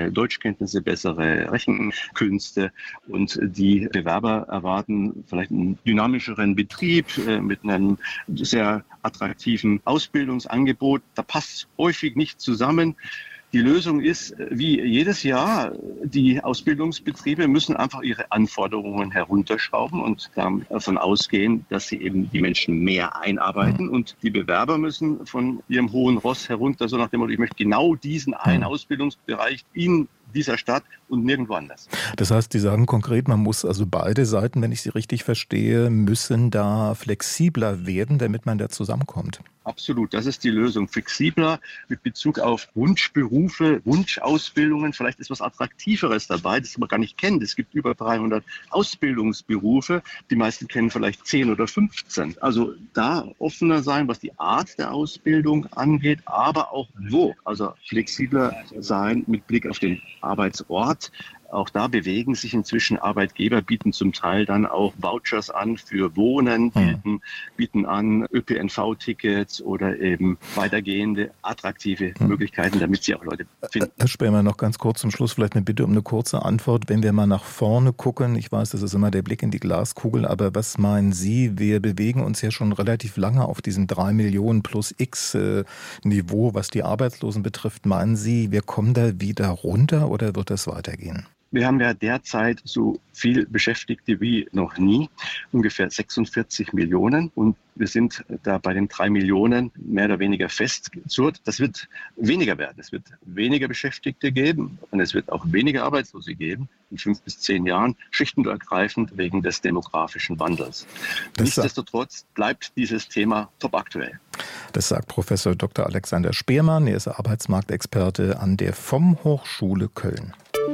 bessere Deutschkenntnisse, bessere Rechenkünste. Und die Bewerber erwarten vielleicht einen dynamischeren Betrieb mit einem sehr attraktiven Ausbildungsangebot. Da passt häufig nicht zusammen. Die Lösung ist, wie jedes Jahr, die Ausbildungsbetriebe müssen einfach ihre Anforderungen herunterschrauben und davon ausgehen, dass sie eben die Menschen mehr einarbeiten. Und die Bewerber müssen von ihrem hohen Ross herunter, so nach dem Motto, ich möchte genau diesen einen Ausbildungsbereich in dieser Stadt und nirgendwo anders. Das heißt, die sagen konkret, man muss also beide Seiten, wenn ich Sie richtig verstehe, müssen da flexibler werden, damit man da zusammenkommt. Absolut, das ist die Lösung. Flexibler mit Bezug auf Wunschberufe, Wunschausbildungen. Vielleicht ist was Attraktiveres dabei, das man gar nicht kennt. Es gibt über 300 Ausbildungsberufe. Die meisten kennen vielleicht 10 oder 15. Also da offener sein, was die Art der Ausbildung angeht, aber auch wo. Also flexibler sein mit Blick auf den Arbeitsort. Auch da bewegen sich inzwischen Arbeitgeber, bieten zum Teil dann auch Vouchers an für Wohnen, bieten an ÖPNV-Tickets oder eben weitergehende, attraktive Möglichkeiten, damit sie auch Leute finden. Herr Spermer, noch ganz kurz zum Schluss vielleicht eine Bitte um eine kurze Antwort. Wenn wir mal nach vorne gucken, ich weiß, das ist immer der Blick in die Glaskugel, aber was meinen Sie? Wir bewegen uns ja schon relativ lange auf diesem 3 Millionen plus X Niveau, was die Arbeitslosen betrifft. Meinen Sie, wir kommen da wieder runter oder wird das weitergehen? Wir haben ja derzeit so viel Beschäftigte wie noch nie, ungefähr 46 Millionen. Und wir sind da bei den 3 Millionen mehr oder weniger festgezurrt. Das wird weniger werden. Es wird weniger Beschäftigte geben und es wird auch weniger Arbeitslose geben in 5 bis 10 Jahren, schlicht und ergreifend wegen des demografischen Wandels. Nichtsdestotrotz bleibt dieses Thema topaktuell. Das sagt Professor Dr. Alexander Speermann. Er ist Arbeitsmarktexperte an der FOM Hochschule Köln.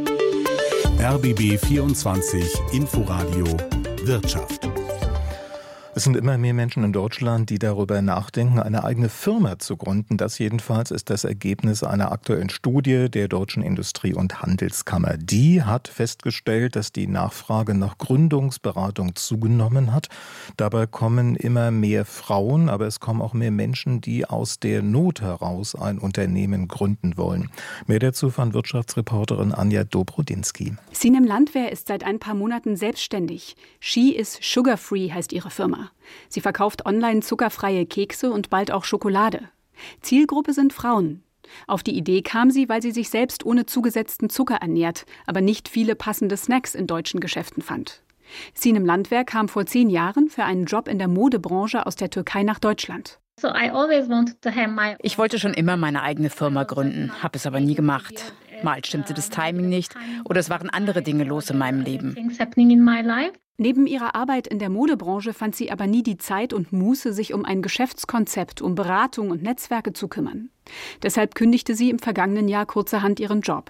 RBB 24 Inforadio Wirtschaft. Es sind immer mehr Menschen in Deutschland, die darüber nachdenken, eine eigene Firma zu gründen. Das jedenfalls ist das Ergebnis einer aktuellen Studie der Deutschen Industrie- und Handelskammer. Die hat festgestellt, dass die Nachfrage nach Gründungsberatung zugenommen hat. Dabei kommen immer mehr Frauen, aber es kommen auch mehr Menschen, die aus der Not heraus ein Unternehmen gründen wollen. Mehr dazu von Wirtschaftsreporterin Anja Dobrodinsky. Sinem Landwehr ist seit ein paar Monaten selbstständig. She is Sugar Free heißt ihre Firma. Sie verkauft online zuckerfreie Kekse und bald auch Schokolade. Zielgruppe sind Frauen. Auf die Idee kam sie, weil sie sich selbst ohne zugesetzten Zucker ernährt, aber nicht viele passende Snacks in deutschen Geschäften fand. Sinem Landwehr kam vor 10 Jahren für einen Job in der Modebranche aus der Türkei nach Deutschland. Ich wollte schon immer meine eigene Firma gründen, habe es aber nie gemacht. Mal stimmte das Timing nicht oder es waren andere Dinge los in meinem Leben. Neben ihrer Arbeit in der Modebranche fand sie aber nie die Zeit und Muße, sich um ein Geschäftskonzept, um Beratung und Netzwerke zu kümmern. Deshalb kündigte sie im vergangenen Jahr kurzerhand ihren Job.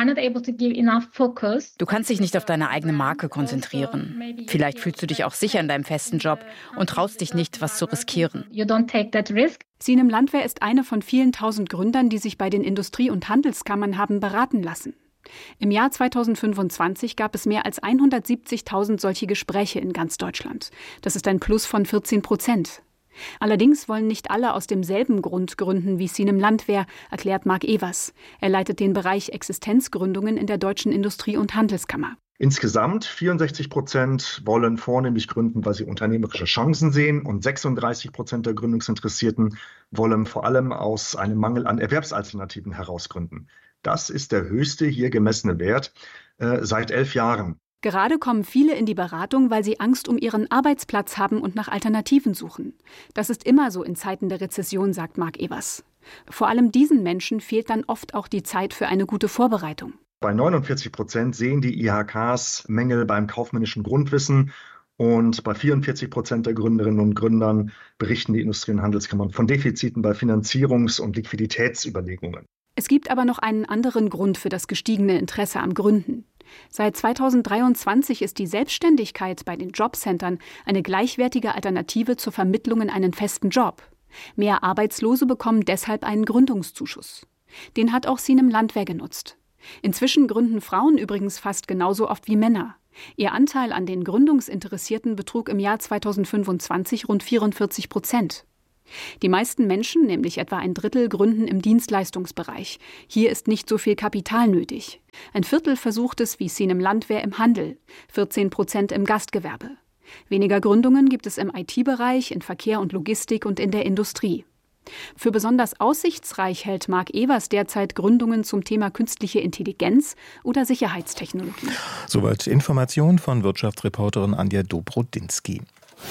Du kannst dich nicht auf deine eigene Marke konzentrieren. Vielleicht fühlst du dich auch sicher in deinem festen Job und traust dich nicht, was zu riskieren. Sinem Landwehr ist eine von vielen 1000 Gründern, die sich bei den Industrie- und Handelskammern haben beraten lassen. Im Jahr 2025 gab es mehr als 170.000 solche Gespräche in ganz Deutschland. Das ist ein Plus von 14%. Allerdings wollen nicht alle aus demselben Grund gründen wie Sinem Landwehr, erklärt Marc Evers. Er leitet den Bereich Existenzgründungen in der Deutschen Industrie- und Handelskammer. Insgesamt 64% wollen vornehmlich gründen, weil sie unternehmerische Chancen sehen, und 36% der Gründungsinteressierten wollen vor allem aus einem Mangel an Erwerbsalternativen heraus gründen. Das ist der höchste hier gemessene Wert seit 11 Jahren. Gerade kommen viele in die Beratung, weil sie Angst um ihren Arbeitsplatz haben und nach Alternativen suchen. Das ist immer so in Zeiten der Rezession, sagt Marc Evers. Vor allem diesen Menschen fehlt dann oft auch die Zeit für eine gute Vorbereitung. Bei 49% sehen die IHKs Mängel beim kaufmännischen Grundwissen. Und bei 44% der Gründerinnen und Gründern berichten die Industrie- und Handelskammern von Defiziten bei Finanzierungs- und Liquiditätsüberlegungen. Es gibt aber noch einen anderen Grund für das gestiegene Interesse am Gründen. Seit 2023 ist die Selbstständigkeit bei den Jobcentern eine gleichwertige Alternative zur Vermittlung in einen festen Job. Mehr Arbeitslose bekommen deshalb einen Gründungszuschuss. Den hat auch Sinem Landwehr genutzt. Inzwischen gründen Frauen übrigens fast genauso oft wie Männer. Ihr Anteil an den Gründungsinteressierten betrug im Jahr 2025 rund 44%. Die meisten Menschen, nämlich etwa ein Drittel, gründen im Dienstleistungsbereich. Hier ist nicht so viel Kapital nötig. Ein Viertel versucht es, wie Sinem Landwehr, im Handel, 14% im Gastgewerbe. Weniger Gründungen gibt es im IT-Bereich, in Verkehr und Logistik und in der Industrie. Für besonders aussichtsreich hält Marc Evers derzeit Gründungen zum Thema künstliche Intelligenz oder Sicherheitstechnologie. Soweit Informationen von Wirtschaftsreporterin Anja Dobrodinsky.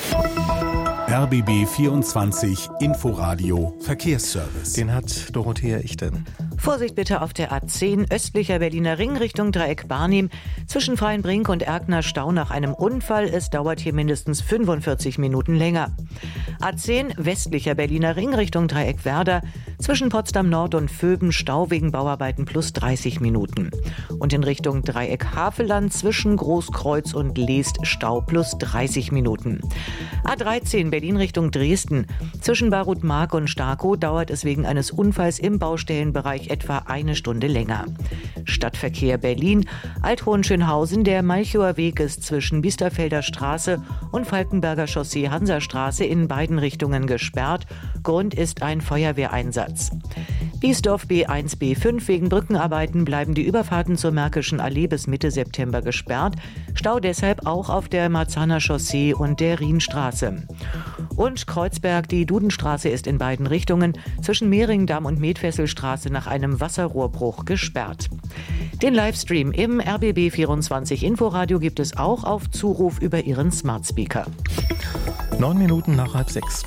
RBB 24 Inforadio Verkehrsservice. Den hat Dorothea Ichte. Vorsicht bitte auf der A10 östlicher Berliner Ring Richtung Dreieck Barnim. Zwischen Freienbrink und Erkner Stau nach einem Unfall. Es dauert hier mindestens 45 Minuten länger. A10 westlicher Berliner Ring Richtung Dreieck Werder. Zwischen Potsdam Nord und Vöben Stau wegen Bauarbeiten plus 30 Minuten. Und in Richtung Dreieck Havelland zwischen Großkreuz und Leest Stau plus 30 Minuten. A13 Berlin Richtung Dresden. Zwischen Barut-Mark und Starkow dauert es wegen eines Unfalls im Baustellenbereich etwa eine Stunde länger. Stadtverkehr Berlin, Alt-Hohenschönhausen. Der Malchower Weg ist zwischen Biesterfelder Straße und Falkenberger Chaussee Hansastraße in beiden Richtungen gesperrt. Grund ist ein Feuerwehreinsatz. Biesdorf B1, B5. Wegen Brückenarbeiten bleiben die Überfahrten zur Märkischen Allee bis Mitte September gesperrt. Stau deshalb auch auf der Marzahner Chaussee und der Rienstraße. Und Kreuzberg, die Dudenstraße ist in beiden Richtungen zwischen Mehringdamm und Medfesselstraße nach einem Wasserrohrbruch gesperrt. Den Livestream im RBB 24 Inforadio gibt es auch auf Zuruf über Ihren Smart Speaker. 9 Minuten nach 5:30.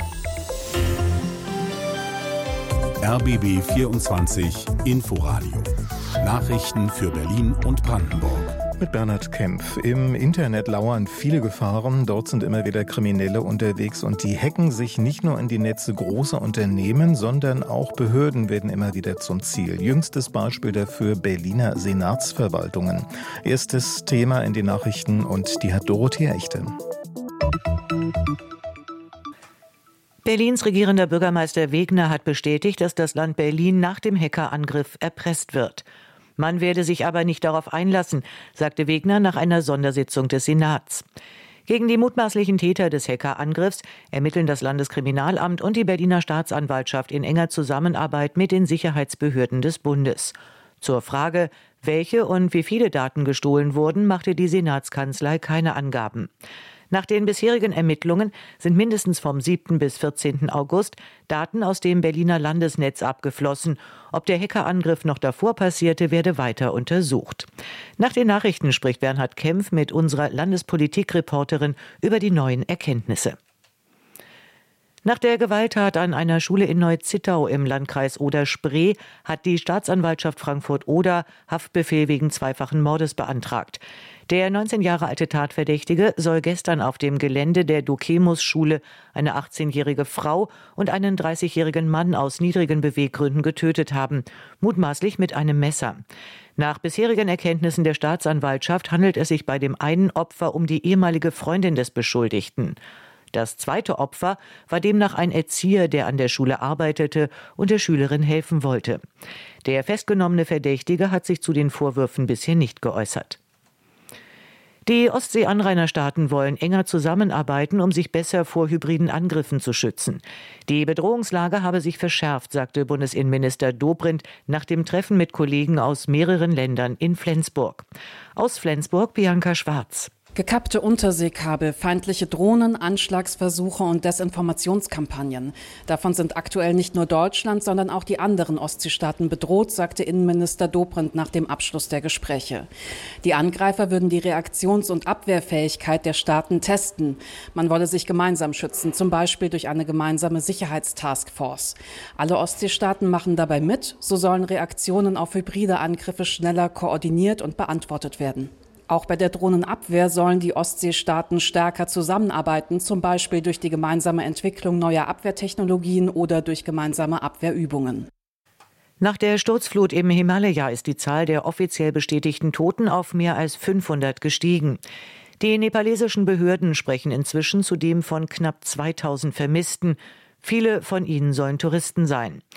RBB 24 Inforadio. Nachrichten für Berlin und Brandenburg. Mit Bernhard Kempf. Im Internet lauern viele Gefahren. Dort sind immer wieder Kriminelle unterwegs und die hacken sich nicht nur in die Netze großer Unternehmen, sondern auch Behörden werden immer wieder zum Ziel. Jüngstes Beispiel dafür Berliner Senatsverwaltungen. Erstes Thema in den Nachrichten und die hat Dorothea Echte. Berlins regierender Bürgermeister Wegner hat bestätigt, dass das Land Berlin nach dem Hackerangriff erpresst wird. Man werde sich aber nicht darauf einlassen, sagte Wegner nach einer Sondersitzung des Senats. Gegen die mutmaßlichen Täter des Hackerangriffs ermitteln das Landeskriminalamt und die Berliner Staatsanwaltschaft in enger Zusammenarbeit mit den Sicherheitsbehörden des Bundes. Zur Frage, welche und wie viele Daten gestohlen wurden, machte die Senatskanzlei keine Angaben. Nach den bisherigen Ermittlungen sind mindestens vom 7. bis 14. August Daten aus dem Berliner Landesnetz abgeflossen. Ob der Hackerangriff noch davor passierte, werde weiter untersucht. Nach den Nachrichten spricht Bernhard Kempf mit unserer Landespolitikreporterin über die neuen Erkenntnisse. Nach der Gewalttat an einer Schule in Neu-Zittau im Landkreis Oder-Spree hat die Staatsanwaltschaft Frankfurt-Oder Haftbefehl wegen zweifachen Mordes beantragt. Der 19 Jahre alte Tatverdächtige soll gestern auf dem Gelände der Dukemus-Schule eine 18-jährige Frau und einen 30-jährigen Mann aus niedrigen Beweggründen getötet haben, mutmaßlich mit einem Messer. Nach bisherigen Erkenntnissen der Staatsanwaltschaft handelt es sich bei dem einen Opfer um die ehemalige Freundin des Beschuldigten. Das zweite Opfer war demnach ein Erzieher, der an der Schule arbeitete und der Schülerin helfen wollte. Der festgenommene Verdächtige hat sich zu den Vorwürfen bisher nicht geäußert. Die Ostsee-Anrainerstaaten wollen enger zusammenarbeiten, um sich besser vor hybriden Angriffen zu schützen. Die Bedrohungslage habe sich verschärft, sagte Bundesinnenminister Dobrindt nach dem Treffen mit Kollegen aus mehreren Ländern in Flensburg. Aus Flensburg Bianca Schwarz. Gekappte Unterseekabel, feindliche Drohnen, Anschlagsversuche und Desinformationskampagnen. Davon sind aktuell nicht nur Deutschland, sondern auch die anderen Ostseestaaten bedroht, sagte Innenminister Dobrindt nach dem Abschluss der Gespräche. Die Angreifer würden die Reaktions- und Abwehrfähigkeit der Staaten testen. Man wolle sich gemeinsam schützen, zum Beispiel durch eine gemeinsame Sicherheitstaskforce. Alle Ostseestaaten machen dabei mit, so sollen Reaktionen auf hybride Angriffe schneller koordiniert und beantwortet werden. Auch bei der Drohnenabwehr sollen die Ostseestaaten stärker zusammenarbeiten, zum Beispiel durch die gemeinsame Entwicklung neuer Abwehrtechnologien oder durch gemeinsame Abwehrübungen. Nach der Sturzflut im Himalaya ist die Zahl der offiziell bestätigten Toten auf mehr als 500 gestiegen. Die nepalesischen Behörden sprechen inzwischen zudem von knapp 2000 Vermissten. Viele von ihnen sollen Touristen sein.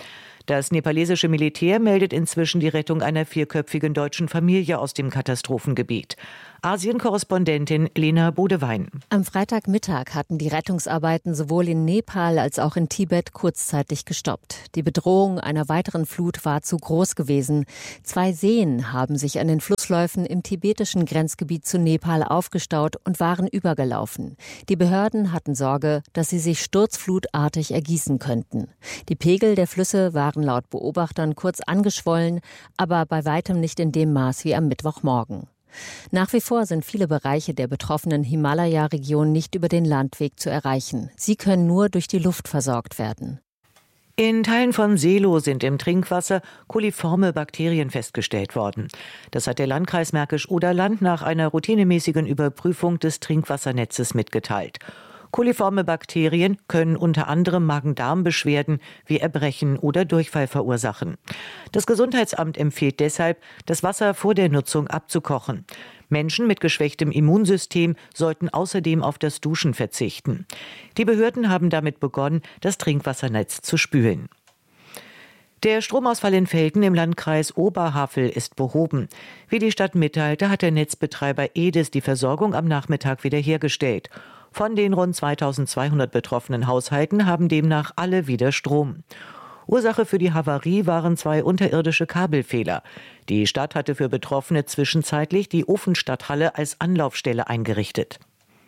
Das nepalesische Militär meldet inzwischen die Rettung einer 4-köpfigen deutschen Familie aus dem Katastrophengebiet. Asien-Korrespondentin Lena Bodewein. Am Freitagmittag hatten die Rettungsarbeiten sowohl in Nepal als auch in Tibet kurzzeitig gestoppt. Die Bedrohung einer weiteren Flut war zu groß gewesen. 2 Seen haben sich an den Flussläufen im tibetischen Grenzgebiet zu Nepal aufgestaut und waren übergelaufen. Die Behörden hatten Sorge, dass sie sich sturzflutartig ergießen könnten. Die Pegel der Flüsse waren laut Beobachtern kurz angeschwollen, aber bei weitem nicht in dem Maß wie am Mittwochmorgen. Nach wie vor sind viele Bereiche der betroffenen Himalaya-Region nicht über den Landweg zu erreichen. Sie können nur durch die Luft versorgt werden. In Teilen von Seelow sind im Trinkwasser koliforme Bakterien festgestellt worden. Das hat der Landkreis Märkisch-Oderland nach einer routinemäßigen Überprüfung des Trinkwassernetzes mitgeteilt. Koliforme Bakterien können unter anderem Magen-Darm-Beschwerden wie Erbrechen oder Durchfall verursachen. Das Gesundheitsamt empfiehlt deshalb, das Wasser vor der Nutzung abzukochen. Menschen mit geschwächtem Immunsystem sollten außerdem auf das Duschen verzichten. Die Behörden haben damit begonnen, das Trinkwassernetz zu spülen. Der Stromausfall in Velten im Landkreis Oberhavel ist behoben. Wie die Stadt mitteilte, hat der Netzbetreiber EDIS die Versorgung am Nachmittag wiederhergestellt. Von den rund 2200 betroffenen Haushalten haben demnach alle wieder Strom. Ursache für die Havarie waren 2 unterirdische Kabelfehler. Die Stadt hatte für Betroffene zwischenzeitlich die Ofenstadthalle als Anlaufstelle eingerichtet.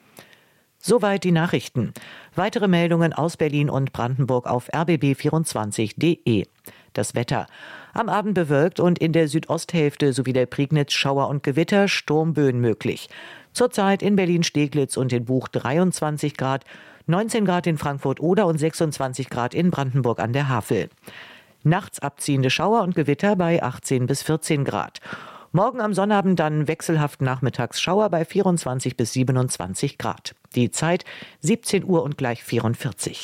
Soweit die Nachrichten. Weitere Meldungen aus Berlin und Brandenburg auf rbb24.de. Das Wetter. Am Abend bewölkt und in der Südosthälfte sowie der Prignitz Schauer und Gewitter, Sturmböen möglich. Zurzeit in Berlin-Steglitz und in Buch 23 Grad, 19 Grad in Frankfurt-Oder und 26 Grad in Brandenburg an der Havel. Nachts abziehende Schauer und Gewitter bei 18 bis 14 Grad. Morgen am Sonnabend dann wechselhaft nachmittags Schauer bei 24 bis 27 Grad. Die Zeit 17 Uhr und gleich 44.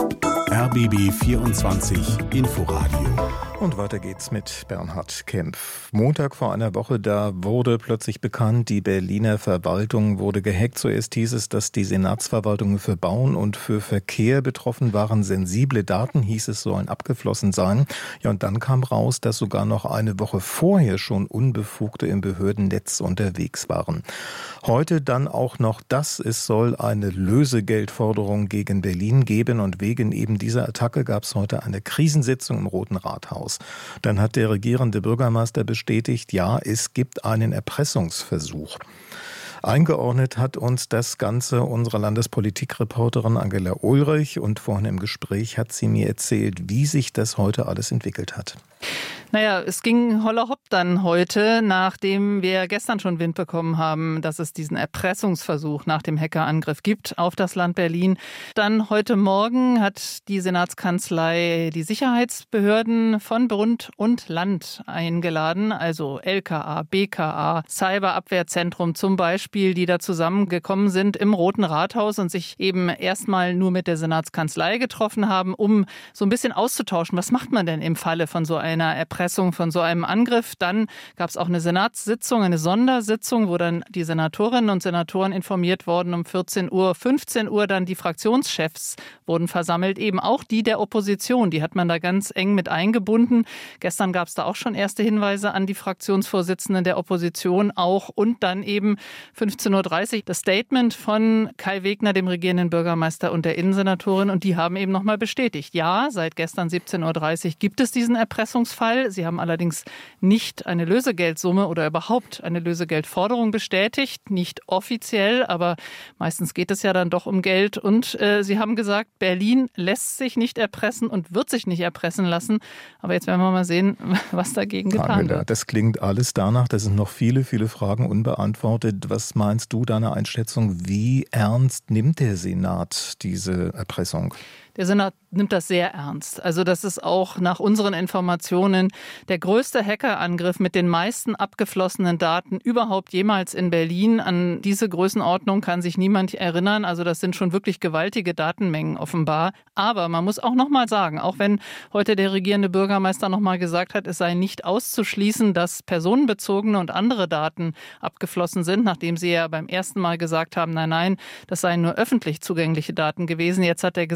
RBB 24 Inforadio. Und weiter geht's mit Bernhard Kempf. Montag vor einer Woche, da wurde plötzlich bekannt, die Berliner Verwaltung wurde gehackt. Zuerst hieß es, dass die Senatsverwaltungen für Bauen und für Verkehr betroffen waren. Sensible Daten, hieß es, sollen abgeflossen sein. Ja, und dann kam raus, dass sogar noch eine Woche vorher schon Unbefugte im Behördennetz unterwegs waren. Heute dann auch noch das. Es soll eine Lösegeldforderung gegen Berlin geben und wegen eben dieser Attacke gab es heute eine Krisensitzung im Roten Rathaus. Dann hat der regierende Bürgermeister bestätigt, ja, es gibt einen Erpressungsversuch. Eingeordnet hat uns das Ganze unsere Landespolitikreporterin Angela Ulrich und vorhin im Gespräch hat sie mir erzählt, wie sich das heute alles entwickelt hat. Naja, es ging holla hopp dann heute, nachdem wir gestern schon Wind bekommen haben, dass es diesen Erpressungsversuch nach dem Hackerangriff gibt auf das Land Berlin. Dann heute Morgen hat die Senatskanzlei die Sicherheitsbehörden von Bund und Land eingeladen, also LKA, BKA, Cyberabwehrzentrum zum Beispiel, die da zusammengekommen sind im Roten Rathaus und sich eben erstmal nur mit der Senatskanzlei getroffen haben, um so ein bisschen auszutauschen. Was macht man denn im Falle von so einer Erpressung, von so einem Angriff? Dann gab es auch eine Senatssitzung, eine Sondersitzung, wo dann die Senatorinnen und Senatoren informiert wurden um 14 Uhr. 15 Uhr dann die Fraktionschefs wurden versammelt, eben auch die der Opposition. Die hat man da ganz eng mit eingebunden. Gestern gab es da auch schon erste Hinweise an die Fraktionsvorsitzenden der Opposition auch. Und dann eben 15.30 Uhr das Statement von Kai Wegner, dem regierenden Bürgermeister und der Innensenatorin. Und die haben eben nochmal bestätigt, ja, seit gestern 17.30 Uhr gibt es diesen Erpressungsfall. Sie haben allerdings nicht eine Lösegeldsumme oder überhaupt eine Lösegeldforderung bestätigt, nicht offiziell, aber meistens geht es ja dann doch um Geld. Und Sie haben gesagt, Berlin lässt sich nicht erpressen und wird sich nicht erpressen lassen. Aber jetzt werden wir mal sehen, was dagegen getan wird. Das klingt alles danach, da sind noch viele, viele Fragen unbeantwortet. Was meinst du, deine Einschätzung, wie ernst nimmt der Senat diese Erpressung? Der Senat nimmt das sehr ernst. Also das ist auch nach unseren Informationen der größte Hackerangriff mit den meisten abgeflossenen Daten überhaupt jemals in Berlin. An diese Größenordnung kann sich niemand erinnern. Also das sind schon wirklich gewaltige Datenmengen offenbar. Aber man muss auch noch mal sagen, auch wenn heute der regierende Bürgermeister noch mal gesagt hat, es sei nicht auszuschließen, dass personenbezogene und andere Daten abgeflossen sind, nachdem sie ja beim ersten Mal gesagt haben, nein, das seien nur öffentlich zugängliche Daten gewesen. Jetzt hat er gesagt, nicht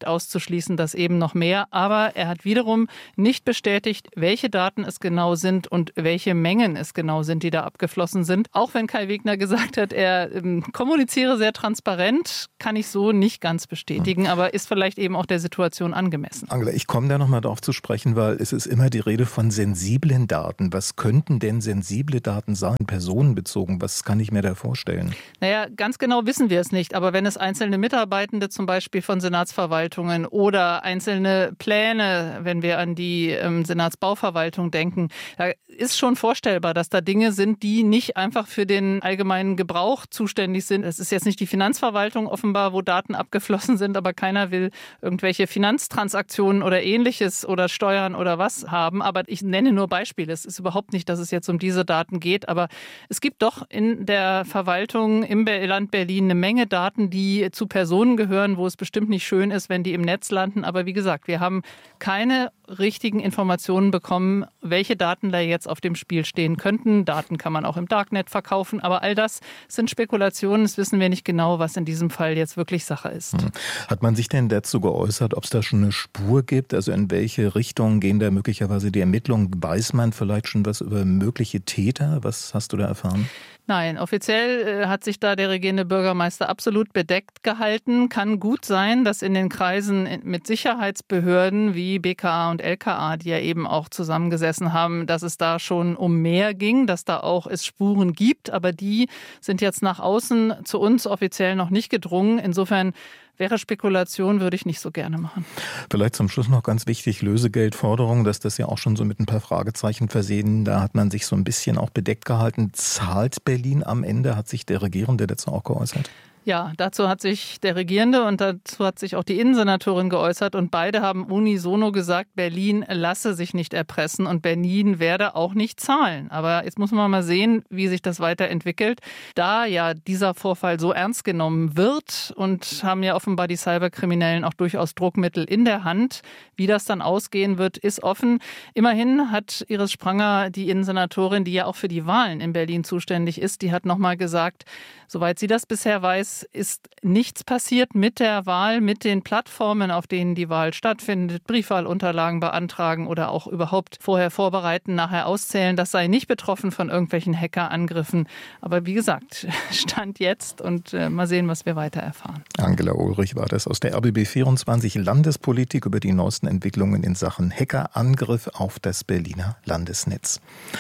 nicht auszuschließen, dass eben noch mehr. Aber er hat wiederum nicht bestätigt, welche Daten es genau sind und welche Mengen es genau sind, die da abgeflossen sind. Auch wenn Kai Wegner gesagt hat, er kommuniziere sehr transparent, kann ich so nicht ganz bestätigen, aber ist vielleicht eben auch der Situation angemessen. Angela, ich komme da nochmal darauf zu sprechen, weil es ist immer die Rede von sensiblen Daten. Was könnten denn sensible Daten sein, personenbezogen? Was kann ich mir da vorstellen? Naja, ganz genau wissen wir es nicht, aber wenn es einzelne Mitarbeitende zum Beispiel von Senatsverwaltungen oder einzelne Pläne, wenn wir an die Senatsbauverwaltung denken, da ist schon vorstellbar, dass da Dinge sind, die nicht einfach für den allgemeinen Gebrauch zuständig sind. Es ist jetzt nicht die Finanzverwaltung offenbar, wo Daten abgeflossen sind, aber keiner will irgendwelche Finanztransaktionen oder Ähnliches oder Steuern oder was haben. Aber ich nenne nur Beispiele. Es ist überhaupt nicht, dass es jetzt um diese Daten geht, aber es gibt doch in der Verwaltung im Land Berlin eine Menge Daten, die zu Personen gehören, wo es bestimmt nicht schön ist, wenn die im Netz landen. Aber wie gesagt, wir haben keine richtigen Informationen bekommen, welche Daten da jetzt auf dem Spiel stehen könnten. Daten kann man auch im Darknet verkaufen, aber all das sind Spekulationen. Das wissen wir nicht genau, was in diesem Fall jetzt wirklich Sache ist. Hat man sich denn dazu geäußert, ob es da schon eine Spur gibt? Also in welche Richtung gehen da möglicherweise die Ermittlungen? Weiß man vielleicht schon was über mögliche Täter? Was hast du da erfahren? Nein, offiziell hat sich da der regierende Bürgermeister absolut bedeckt gehalten. Kann gut sein, dass in den Kreisen mit Sicherheitsbehörden wie BKA und LKA, die ja eben auch zusammengesessen haben, dass es da schon um mehr ging, dass da auch es Spuren gibt. Aber die sind jetzt nach außen zu uns offiziell noch nicht gedrungen. Insofern wäre Spekulation, würde ich nicht so gerne machen. Vielleicht zum Schluss noch ganz wichtig, Lösegeldforderungen, dass das ja auch schon so mit ein paar Fragezeichen versehen. Da hat man sich so ein bisschen auch bedeckt gehalten. Zahlt Berlin am Ende? Hat sich der Regierende dazu auch geäußert? Ja, dazu hat sich der Regierende und dazu hat sich auch die Innensenatorin geäußert und beide haben unisono gesagt, Berlin lasse sich nicht erpressen und Berlin werde auch nicht zahlen. Aber jetzt muss man mal sehen, wie sich das weiterentwickelt. Da ja dieser Vorfall so ernst genommen wird und haben ja offenbar die Cyberkriminellen auch durchaus Druckmittel in der Hand. Wie das dann ausgehen wird, ist offen. Immerhin hat Iris Spranger, die Innensenatorin, die ja auch für die Wahlen in Berlin zuständig ist, die hat nochmal gesagt, soweit sie das bisher weiß, ist nichts passiert mit der Wahl, mit den Plattformen, auf denen die Wahl stattfindet, Briefwahlunterlagen beantragen oder auch überhaupt vorher vorbereiten, nachher auszählen. Das sei nicht betroffen von irgendwelchen Hackerangriffen. Aber wie gesagt, Stand jetzt und mal sehen, was wir weiter erfahren. Angela Ulrich war das aus der RBB 24 Landespolitik über die neuesten Entwicklungen in Sachen Hackerangriff auf das Berliner Landesnetz.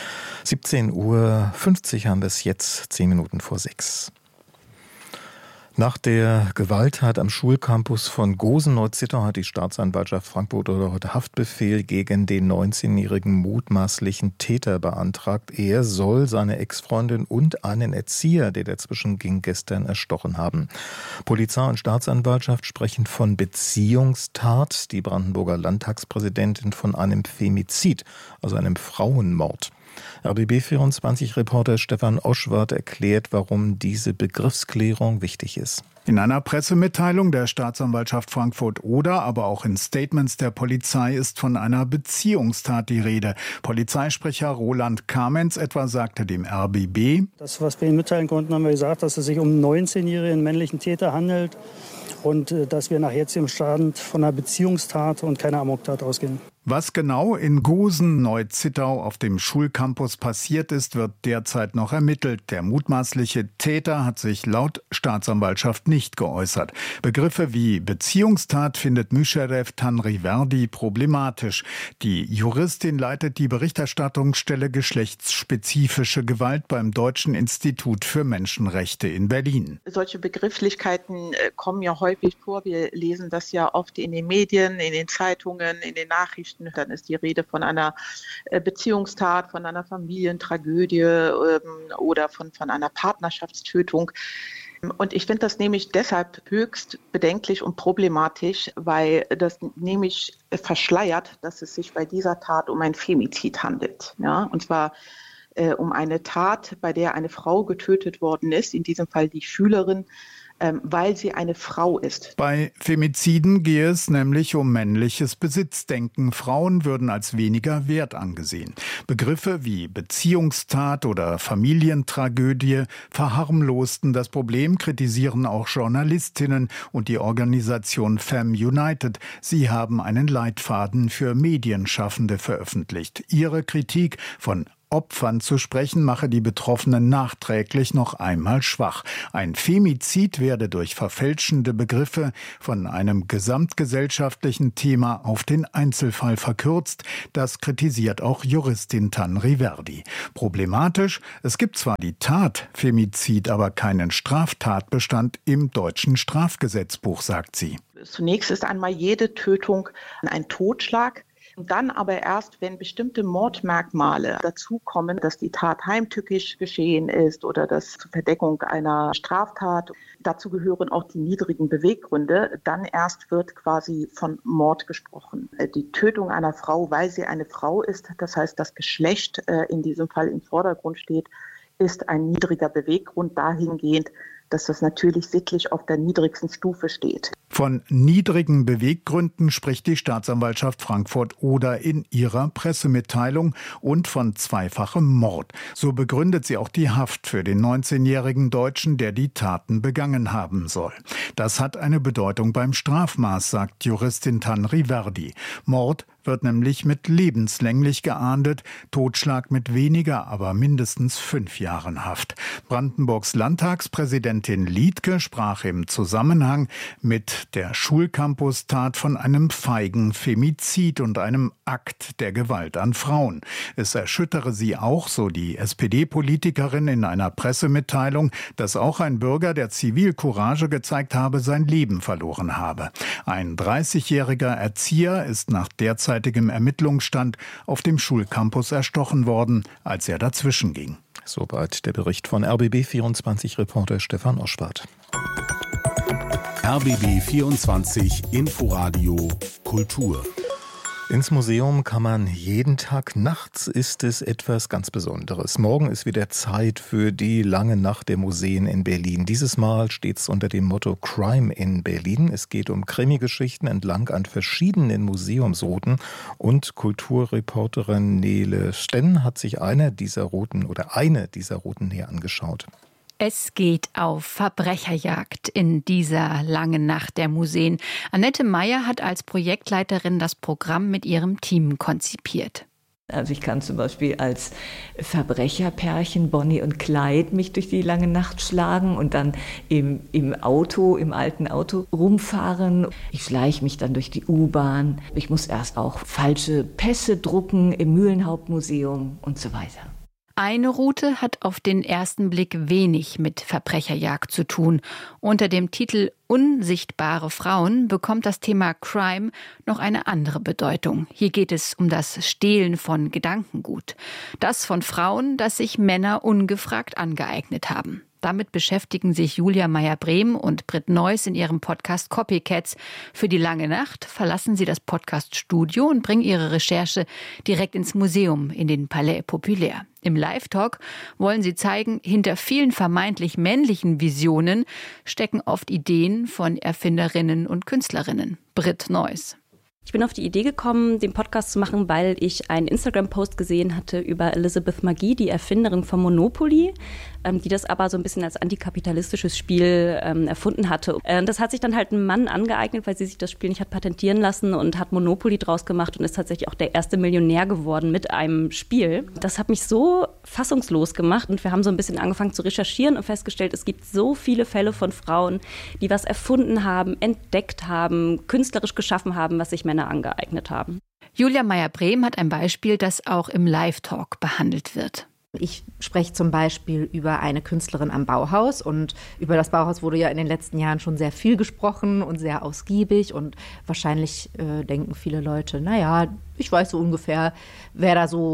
17:50 Uhr haben wir es jetzt, 10 Minuten vor 6. Nach der Gewalttat am Schulcampus von Gosen-Neuzittau hat die Staatsanwaltschaft Frankfurt heute Haftbefehl gegen den 19-jährigen mutmaßlichen Täter beantragt. Er soll seine Ex-Freundin und einen Erzieher, der dazwischen ging, gestern erstochen haben. Polizei und Staatsanwaltschaft sprechen von Beziehungstat, die Brandenburger Landtagspräsidentin von einem Femizid, also einem Frauenmord. RBB24-Reporter Stefan Oschwart erklärt, warum diese Begriffsklärung wichtig ist. In einer Pressemitteilung der Staatsanwaltschaft Frankfurt-Oder, aber auch in Statements der Polizei ist von einer Beziehungstat die Rede. Polizeisprecher Roland Kamenz etwa sagte dem RBB: Das, was wir Ihnen mitteilen konnten, haben wir gesagt, dass es sich um einen 19-jährigen männlichen Täter handelt und dass wir nach jetzigem Stand von einer Beziehungstat und keiner Amoktat ausgehen. Was genau in Gosen-Neuzittau auf dem Schulcampus passiert ist, wird derzeit noch ermittelt. Der mutmaßliche Täter hat sich laut Staatsanwaltschaft nicht geäußert. Begriffe wie Beziehungstat findet Müscheref Tanriverdi problematisch. Die Juristin leitet die Berichterstattungsstelle Geschlechtsspezifische Gewalt beim Deutschen Institut für Menschenrechte in Berlin. Solche Begrifflichkeiten kommen ja häufig vor. Wir lesen das ja oft in den Medien, in den Zeitungen, in den Nachrichten. Dann ist die Rede von einer Beziehungstat, von einer Familientragödie oder von einer Partnerschaftstötung. Und ich finde das nämlich deshalb höchst bedenklich und problematisch, weil das nämlich verschleiert, dass es sich bei dieser Tat um ein Femizid handelt. Ja? Und zwar um eine Tat, bei der eine Frau getötet worden ist, in diesem Fall die Schülerin, weil sie eine Frau ist. Bei Femiziden gehe es nämlich um männliches Besitzdenken. Frauen würden als weniger wert angesehen. Begriffe wie Beziehungstat oder Familientragödie verharmlosten das Problem, kritisieren auch Journalistinnen und die Organisation Femme United. Sie haben einen Leitfaden für Medienschaffende veröffentlicht. Ihre Kritik: von Opfern zu sprechen, mache die Betroffenen nachträglich noch einmal schwach. Ein Femizid werde durch verfälschende Begriffe von einem gesamtgesellschaftlichen Thema auf den Einzelfall verkürzt. Das kritisiert auch Juristin Tanri Verdi. Problematisch: es gibt zwar die Tat Femizid, aber keinen Straftatbestand im deutschen Strafgesetzbuch, sagt sie. Zunächst ist einmal jede Tötung ein Totschlag. Und dann aber erst, wenn bestimmte Mordmerkmale dazukommen, dass die Tat heimtückisch geschehen ist oder dass zur Verdeckung einer Straftat, dazu gehören auch die niedrigen Beweggründe, dann erst wird quasi von Mord gesprochen. Die Tötung einer Frau, weil sie eine Frau ist, das heißt, das Geschlecht in diesem Fall im Vordergrund steht, ist ein niedriger Beweggrund dahingehend, dass das natürlich sittlich auf der niedrigsten Stufe steht. Von niedrigen Beweggründen spricht die Staatsanwaltschaft Frankfurt-Oder in ihrer Pressemitteilung und von zweifachem Mord. So begründet sie auch die Haft für den 19-jährigen Deutschen, der die Taten begangen haben soll. Das hat eine Bedeutung beim Strafmaß, sagt Juristin Tanri Verdi. Mord wird nämlich mit lebenslänglich geahndet, Totschlag mit weniger, aber mindestens 5 Jahren Haft. Brandenburgs Landtagspräsidentin Liedtke sprach im Zusammenhang mit der Schulcampus-Tat von einem feigen Femizid und einem Akt der Gewalt an Frauen. Es erschüttere sie auch, so die SPD-Politikerin in einer Pressemitteilung, dass auch ein Bürger, der Zivilcourage gezeigt habe, sein Leben verloren habe. Ein 30-jähriger Erzieher ist nach derzeitigem Ermittlungsstand auf dem Schulcampus erstochen worden, als er dazwischen ging. Soweit der Bericht von RBB24-Reporter Stefan Oschwart. RBB24 Inforadio Kultur. Ins Museum kann man jeden Tag. Nachts ist es etwas ganz Besonderes. Morgen ist wieder Zeit für die lange Nacht der Museen in Berlin. Dieses Mal steht es unter dem Motto Crime in Berlin. Es geht um Krimi-Geschichten entlang an verschiedenen Museumsrouten. Und Kulturreporterin Nele Stenn hat sich eine dieser Routen näher angeschaut. Es geht auf Verbrecherjagd in dieser langen Nacht der Museen. Annette Meyer hat als Projektleiterin das Programm mit ihrem Team konzipiert. Also ich kann zum Beispiel als Verbrecherpärchen Bonnie und Clyde mich durch die lange Nacht schlagen und dann im alten Auto rumfahren. Ich schleiche mich dann durch die U-Bahn. Ich muss erst auch falsche Pässe drucken im Mühlenhauptmuseum und so weiter. Eine Route hat auf den ersten Blick wenig mit Verbrecherjagd zu tun. Unter dem Titel Unsichtbare Frauen bekommt das Thema Crime noch eine andere Bedeutung. Hier geht es um das Stehlen von Gedankengut. Das von Frauen, das sich Männer ungefragt angeeignet haben. Damit beschäftigen sich Julia Meyer-Brehm und Britt Neuss in ihrem Podcast Copycats. Für die lange Nacht verlassen sie das Podcast-Studio und bringen ihre Recherche direkt ins Museum, in den Palais Populaire. Im Live-Talk wollen sie zeigen, hinter vielen vermeintlich männlichen Visionen stecken oft Ideen von Erfinderinnen und Künstlerinnen. Britt Neuss. Ich bin auf die Idee gekommen, den Podcast zu machen, weil ich einen Instagram-Post gesehen hatte über Elizabeth Magie, die Erfinderin von Monopoly, die das aber so ein bisschen als antikapitalistisches Spiel erfunden hatte. Das hat sich dann halt ein Mann angeeignet, weil sie sich das Spiel nicht hat patentieren lassen und hat Monopoly draus gemacht und ist tatsächlich auch der erste Millionär geworden mit einem Spiel. Das hat mich so fassungslos gemacht und wir haben so ein bisschen angefangen zu recherchieren und festgestellt, es gibt so viele Fälle von Frauen, die was erfunden haben, entdeckt haben, künstlerisch geschaffen haben, was sich Männer angeeignet haben. Julia Meyer-Brehm hat ein Beispiel, das auch im Live-Talk behandelt wird. Ich spreche zum Beispiel über eine Künstlerin am Bauhaus und über das Bauhaus wurde ja in den letzten Jahren schon sehr viel gesprochen und sehr ausgiebig und wahrscheinlich denken viele Leute, naja, ich weiß so ungefähr, wer da so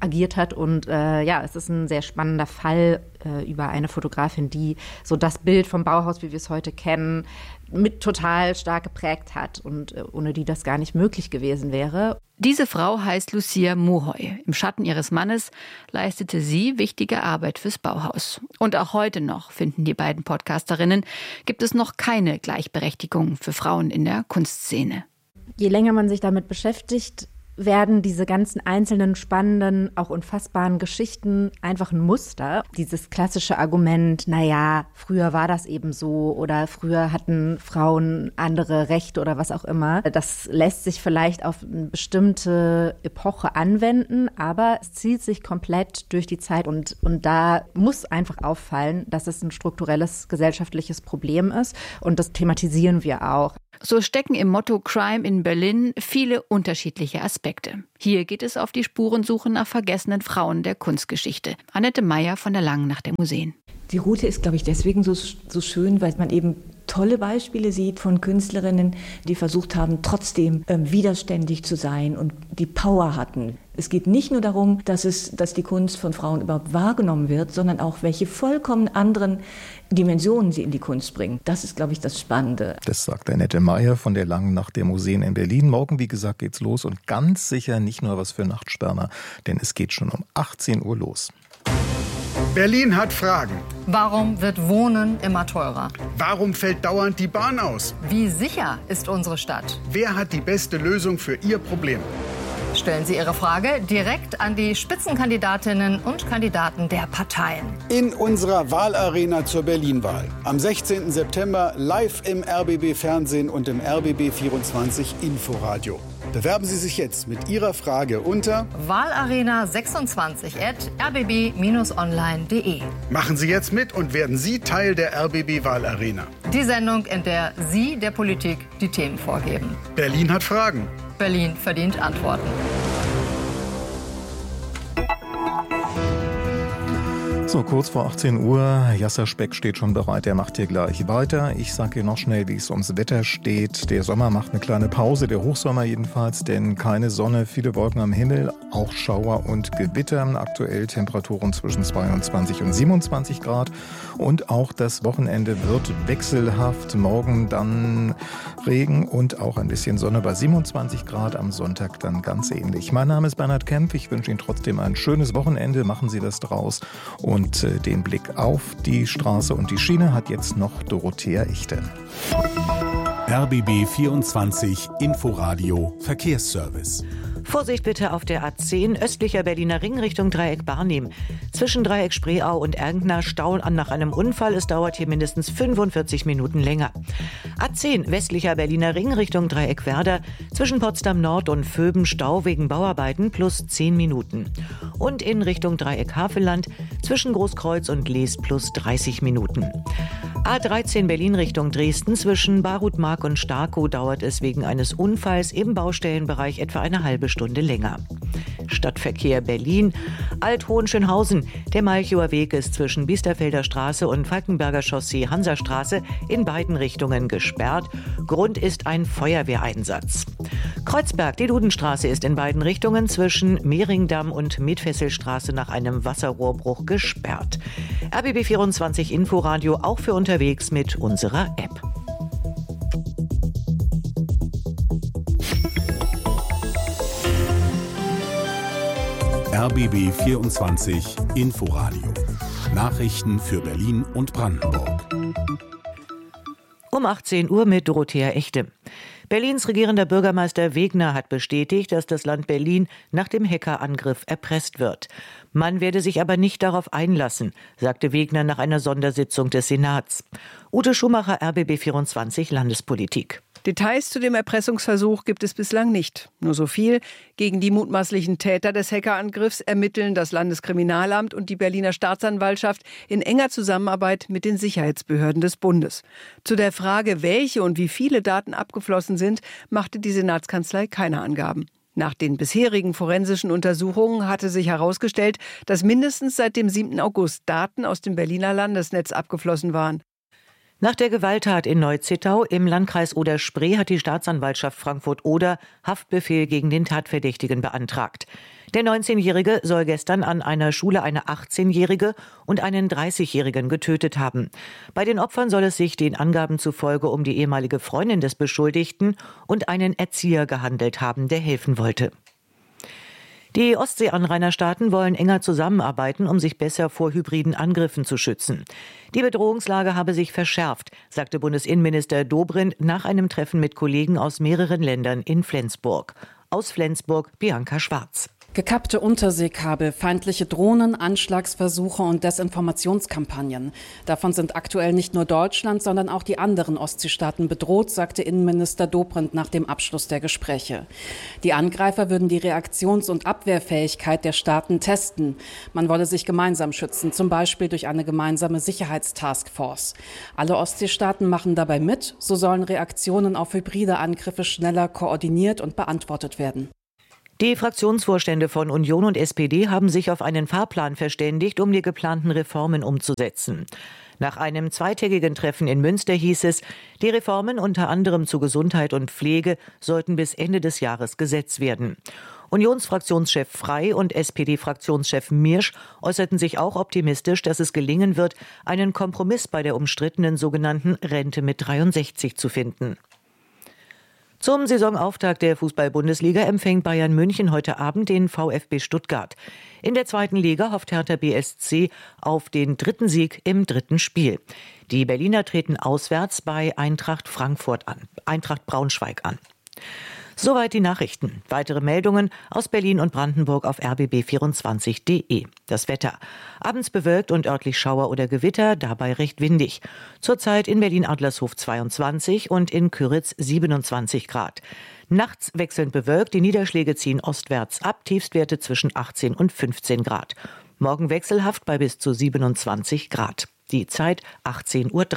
agiert hat. Und es ist ein sehr spannender Fall über eine Fotografin, die so das Bild vom Bauhaus, wie wir es heute kennen, mit total stark geprägt hat und ohne die das gar nicht möglich gewesen wäre. Diese Frau heißt Lucia Mohoy. Im Schatten ihres Mannes leistete sie wichtige Arbeit fürs Bauhaus. Und auch heute noch, finden die beiden Podcasterinnen, gibt es noch keine Gleichberechtigung für Frauen in der Kunstszene. Je länger man sich damit beschäftigt, werden diese ganzen einzelnen, spannenden, auch unfassbaren Geschichten einfach ein Muster. Dieses klassische Argument, früher war das eben so oder früher hatten Frauen andere Rechte oder was auch immer. Das lässt sich vielleicht auf eine bestimmte Epoche anwenden, aber es zieht sich komplett durch die Zeit und da muss einfach auffallen, dass es ein strukturelles gesellschaftliches Problem ist und das thematisieren wir auch. So stecken im Motto Crime in Berlin viele unterschiedliche Aspekte. Hier geht es auf die Spurensuche nach vergessenen Frauen der Kunstgeschichte. Annette Meyer von der Langen Nacht der Museen. Die Route ist, glaube ich, deswegen so schön, weil man eben tolle Beispiele sieht von Künstlerinnen, die versucht haben, trotzdem widerständig zu sein und die Power hatten. Es geht nicht nur darum, dass die Kunst von Frauen überhaupt wahrgenommen wird, sondern auch, welche vollkommen anderen Dimensionen sie in die Kunst bringen. Das ist, glaube ich, das Spannende. Das sagt Annette Meyer von der Langen Nacht der Museen in Berlin. Morgen, wie gesagt, geht's los und ganz sicher nicht nur was für Nachtschwärmer, denn es geht schon um 18 Uhr los. Berlin hat Fragen. Warum wird Wohnen immer teurer? Warum fällt dauernd die Bahn aus? Wie sicher ist unsere Stadt? Wer hat die beste Lösung für Ihr Problem? Stellen Sie Ihre Frage direkt an die Spitzenkandidatinnen und Kandidaten der Parteien. In unserer Wahlarena zur Berlin-Wahl. Am 16. September live im RBB-Fernsehen und im RBB24 Inforadio. Bewerben Sie sich jetzt mit Ihrer Frage unter wahlarena26@rbb-online.de. Machen Sie jetzt mit und werden Sie Teil der RBB-Wahlarena. Die Sendung, in der Sie der Politik die Themen vorgeben. Berlin hat Fragen. Berlin verdient Antworten. So, kurz vor 18 Uhr. Jasser Speck steht schon bereit. Er macht hier gleich weiter. Ich sage hier noch schnell, wie es ums Wetter steht. Der Sommer macht eine kleine Pause, der Hochsommer jedenfalls, denn keine Sonne, viele Wolken am Himmel, auch Schauer und Gewitter. Aktuell Temperaturen zwischen 22 und 27 Grad. Und auch das Wochenende wird wechselhaft. Morgen dann Regen und auch ein bisschen Sonne bei 27 Grad. Am Sonntag dann ganz ähnlich. Mein Name ist Bernhard Kempf. Ich wünsche Ihnen trotzdem ein schönes Wochenende. Machen Sie das draus. Und den Blick auf die Straße und die Schiene hat jetzt noch Dorothea Echte. RBB 24 Inforadio Verkehrsservice. Vorsicht bitte auf der A10 östlicher Berliner Ring Richtung Dreieck Barnim. Zwischen Dreieck Spreeau und Ergner Stau an nach einem Unfall. Es dauert hier mindestens 45 Minuten länger. A10 westlicher Berliner Ring Richtung Dreieck Werder. Zwischen Potsdam Nord und Vöben Stau wegen Bauarbeiten plus 10 Minuten. Und in Richtung Dreieck Havelland zwischen Großkreuz und Leest plus 30 Minuten. A13 Berlin Richtung Dresden zwischen Barutmark und Starkow dauert es wegen eines Unfalls im Baustellenbereich etwa eine halbe Stunde länger. Stadtverkehr Berlin, Alt-Hohenschönhausen. Der Malchower Weg ist zwischen Biesterfelder Straße und Falkenberger Chaussee Hansastraße in beiden Richtungen gesperrt. Grund ist ein Feuerwehreinsatz. Kreuzberg, die Dudenstraße ist in beiden Richtungen zwischen Mehringdamm und Medfesselstraße nach einem Wasserrohrbruch gesperrt. RBB24 Inforadio auch für unterwegs mit unserer App. RBB 24 Inforadio. Nachrichten für Berlin und Brandenburg. Um 18 Uhr mit Dorothea Echte. Berlins regierender Bürgermeister Wegner hat bestätigt, dass das Land Berlin nach dem Hackerangriff erpresst wird. Man werde sich aber nicht darauf einlassen, sagte Wegner nach einer Sondersitzung des Senats. Ute Schumacher, RBB24 Landespolitik. Details zu dem Erpressungsversuch gibt es bislang nicht. Nur so viel: Gegen die mutmaßlichen Täter des Hackerangriffs ermitteln das Landeskriminalamt und die Berliner Staatsanwaltschaft in enger Zusammenarbeit mit den Sicherheitsbehörden des Bundes. Zu der Frage, welche und wie viele Daten abgeflossen sind, machte die Senatskanzlei keine Angaben. Nach den bisherigen forensischen Untersuchungen hatte sich herausgestellt, dass mindestens seit dem 7. August Daten aus dem Berliner Landesnetz abgeflossen waren. Nach der Gewalttat in Neu-Zittau im Landkreis Oder-Spree hat die Staatsanwaltschaft Frankfurt-Oder Haftbefehl gegen den Tatverdächtigen beantragt. Der 19-Jährige soll gestern an einer Schule eine 18-Jährige und einen 30-Jährigen getötet haben. Bei den Opfern soll es sich den Angaben zufolge um die ehemalige Freundin des Beschuldigten und einen Erzieher gehandelt haben, der helfen wollte. Die Ostsee-Anrainerstaaten wollen enger zusammenarbeiten, um sich besser vor hybriden Angriffen zu schützen. Die Bedrohungslage habe sich verschärft, sagte Bundesinnenminister Dobrindt nach einem Treffen mit Kollegen aus mehreren Ländern in Flensburg. Aus Flensburg Bianca Schwarz. Gekappte Unterseekabel, feindliche Drohnen, Anschlagsversuche und Desinformationskampagnen. Davon sind aktuell nicht nur Deutschland, sondern auch die anderen Ostseestaaten bedroht, sagte Innenminister Dobrindt nach dem Abschluss der Gespräche. Die Angreifer würden die Reaktions- und Abwehrfähigkeit der Staaten testen. Man wolle sich gemeinsam schützen, zum Beispiel durch eine gemeinsame Sicherheitstaskforce. Alle Ostseestaaten machen dabei mit, so sollen Reaktionen auf hybride Angriffe schneller koordiniert und beantwortet werden. Die Fraktionsvorstände von Union und SPD haben sich auf einen Fahrplan verständigt, um die geplanten Reformen umzusetzen. Nach einem zweitägigen Treffen in Münster hieß es, die Reformen unter anderem zu Gesundheit und Pflege sollten bis Ende des Jahres Gesetz werden. Unionsfraktionschef Frey und SPD-Fraktionschef Miersch äußerten sich auch optimistisch, dass es gelingen wird, einen Kompromiss bei der umstrittenen sogenannten Rente mit 63 zu finden. Zum Saisonauftakt der Fußball-Bundesliga empfängt Bayern München heute Abend den VfB Stuttgart. In der zweiten Liga hofft Hertha BSC auf den dritten Sieg im dritten Spiel. Die Berliner treten auswärts bei Eintracht Braunschweig an. Soweit die Nachrichten. Weitere Meldungen aus Berlin und Brandenburg auf rbb24.de. Das Wetter. Abends bewölkt und örtlich Schauer oder Gewitter, dabei recht windig. Zurzeit in Berlin-Adlershof 22 und in Kyritz 27 Grad. Nachts wechselnd bewölkt, die Niederschläge ziehen ostwärts ab, Tiefstwerte zwischen 18 und 15 Grad. Morgen wechselhaft bei bis zu 27 Grad. Die Zeit 18:03 Uhr.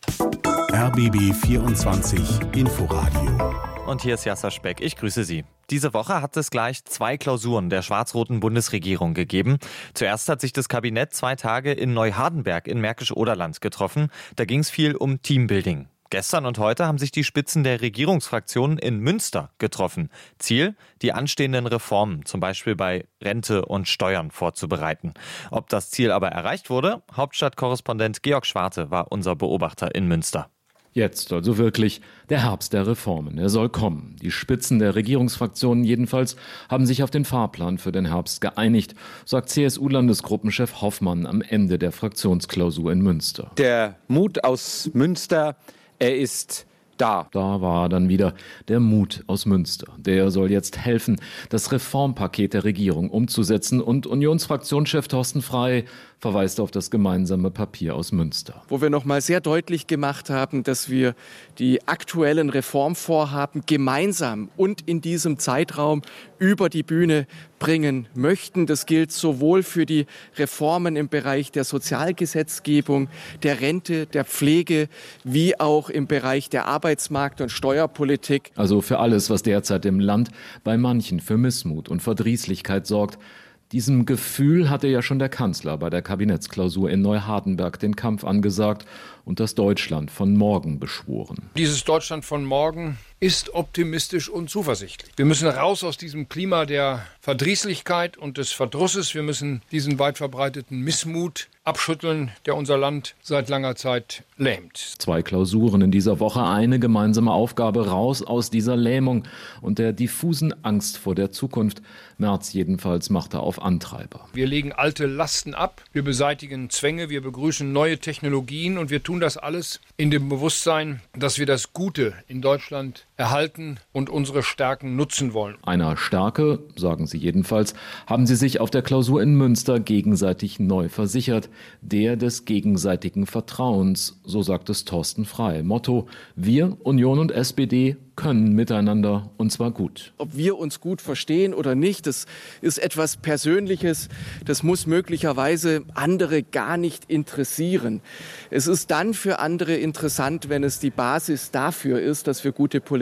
RBB 24 Inforadio. Und hier ist Jasser Speck. Ich grüße Sie. Diese Woche hat es gleich 2 Klausuren der schwarz-roten Bundesregierung gegeben. Zuerst hat sich das Kabinett 2 Tage in Neuhardenberg in Märkisch-Oderland getroffen. Da ging es viel um Teambuilding. Gestern und heute haben sich die Spitzen der Regierungsfraktionen in Münster getroffen. Ziel, die anstehenden Reformen, zum Beispiel bei Rente und Steuern, vorzubereiten. Ob das Ziel aber erreicht wurde? Hauptstadtkorrespondent Georg Schwarte war unser Beobachter in Münster. Jetzt also wirklich der Herbst der Reformen. Er soll kommen. Die Spitzen der Regierungsfraktionen jedenfalls haben sich auf den Fahrplan für den Herbst geeinigt, sagt CSU-Landesgruppenchef Hoffmann am Ende der Fraktionsklausur in Münster. Der Mut aus Münster, er ist da. Da war dann wieder der Mut aus Münster. Der soll jetzt helfen, das Reformpaket der Regierung umzusetzen. Und Unionsfraktionschef Thorsten Frey verweist auf das gemeinsame Papier aus Münster. Wo wir noch mal sehr deutlich gemacht haben, dass wir die aktuellen Reformvorhaben gemeinsam und in diesem Zeitraum über die Bühne bringen möchten. Das gilt sowohl für die Reformen im Bereich der Sozialgesetzgebung, der Rente, der Pflege, wie auch im Bereich der Arbeitsmarkt- und Steuerpolitik. Also für alles, was derzeit im Land bei manchen für Missmut und Verdrießlichkeit sorgt. Diesem Gefühl hatte ja schon der Kanzler bei der Kabinettsklausur in Neuhardenberg den Kampf angesagt und das Deutschland von morgen beschworen. Dieses Deutschland von morgen ist optimistisch und zuversichtlich. Wir müssen raus aus diesem Klima der Verdrießlichkeit und des Verdrusses. Wir müssen diesen weit verbreiteten Missmut abschütteln, der unser Land seit langer Zeit lähmt. 2 Klausuren in dieser Woche, eine gemeinsame Aufgabe, raus aus dieser Lähmung und der diffusen Angst vor der Zukunft. Merz jedenfalls machte auf Antreiber. Wir legen alte Lasten ab, wir beseitigen Zwänge, wir begrüßen neue Technologien und wir tun das alles in dem Bewusstsein, dass wir das Gute in Deutschland erhalten und unsere Stärken nutzen wollen. Einer Stärke, sagen sie jedenfalls, haben sie sich auf der Klausur in Münster gegenseitig neu versichert. Der des gegenseitigen Vertrauens, so sagt es Thorsten Frey. Motto: Wir, Union und SPD, können miteinander und zwar gut. Ob wir uns gut verstehen oder nicht, das ist etwas Persönliches. Das muss möglicherweise andere gar nicht interessieren. Es ist dann für andere interessant, wenn es die Basis dafür ist, dass wir gute Politik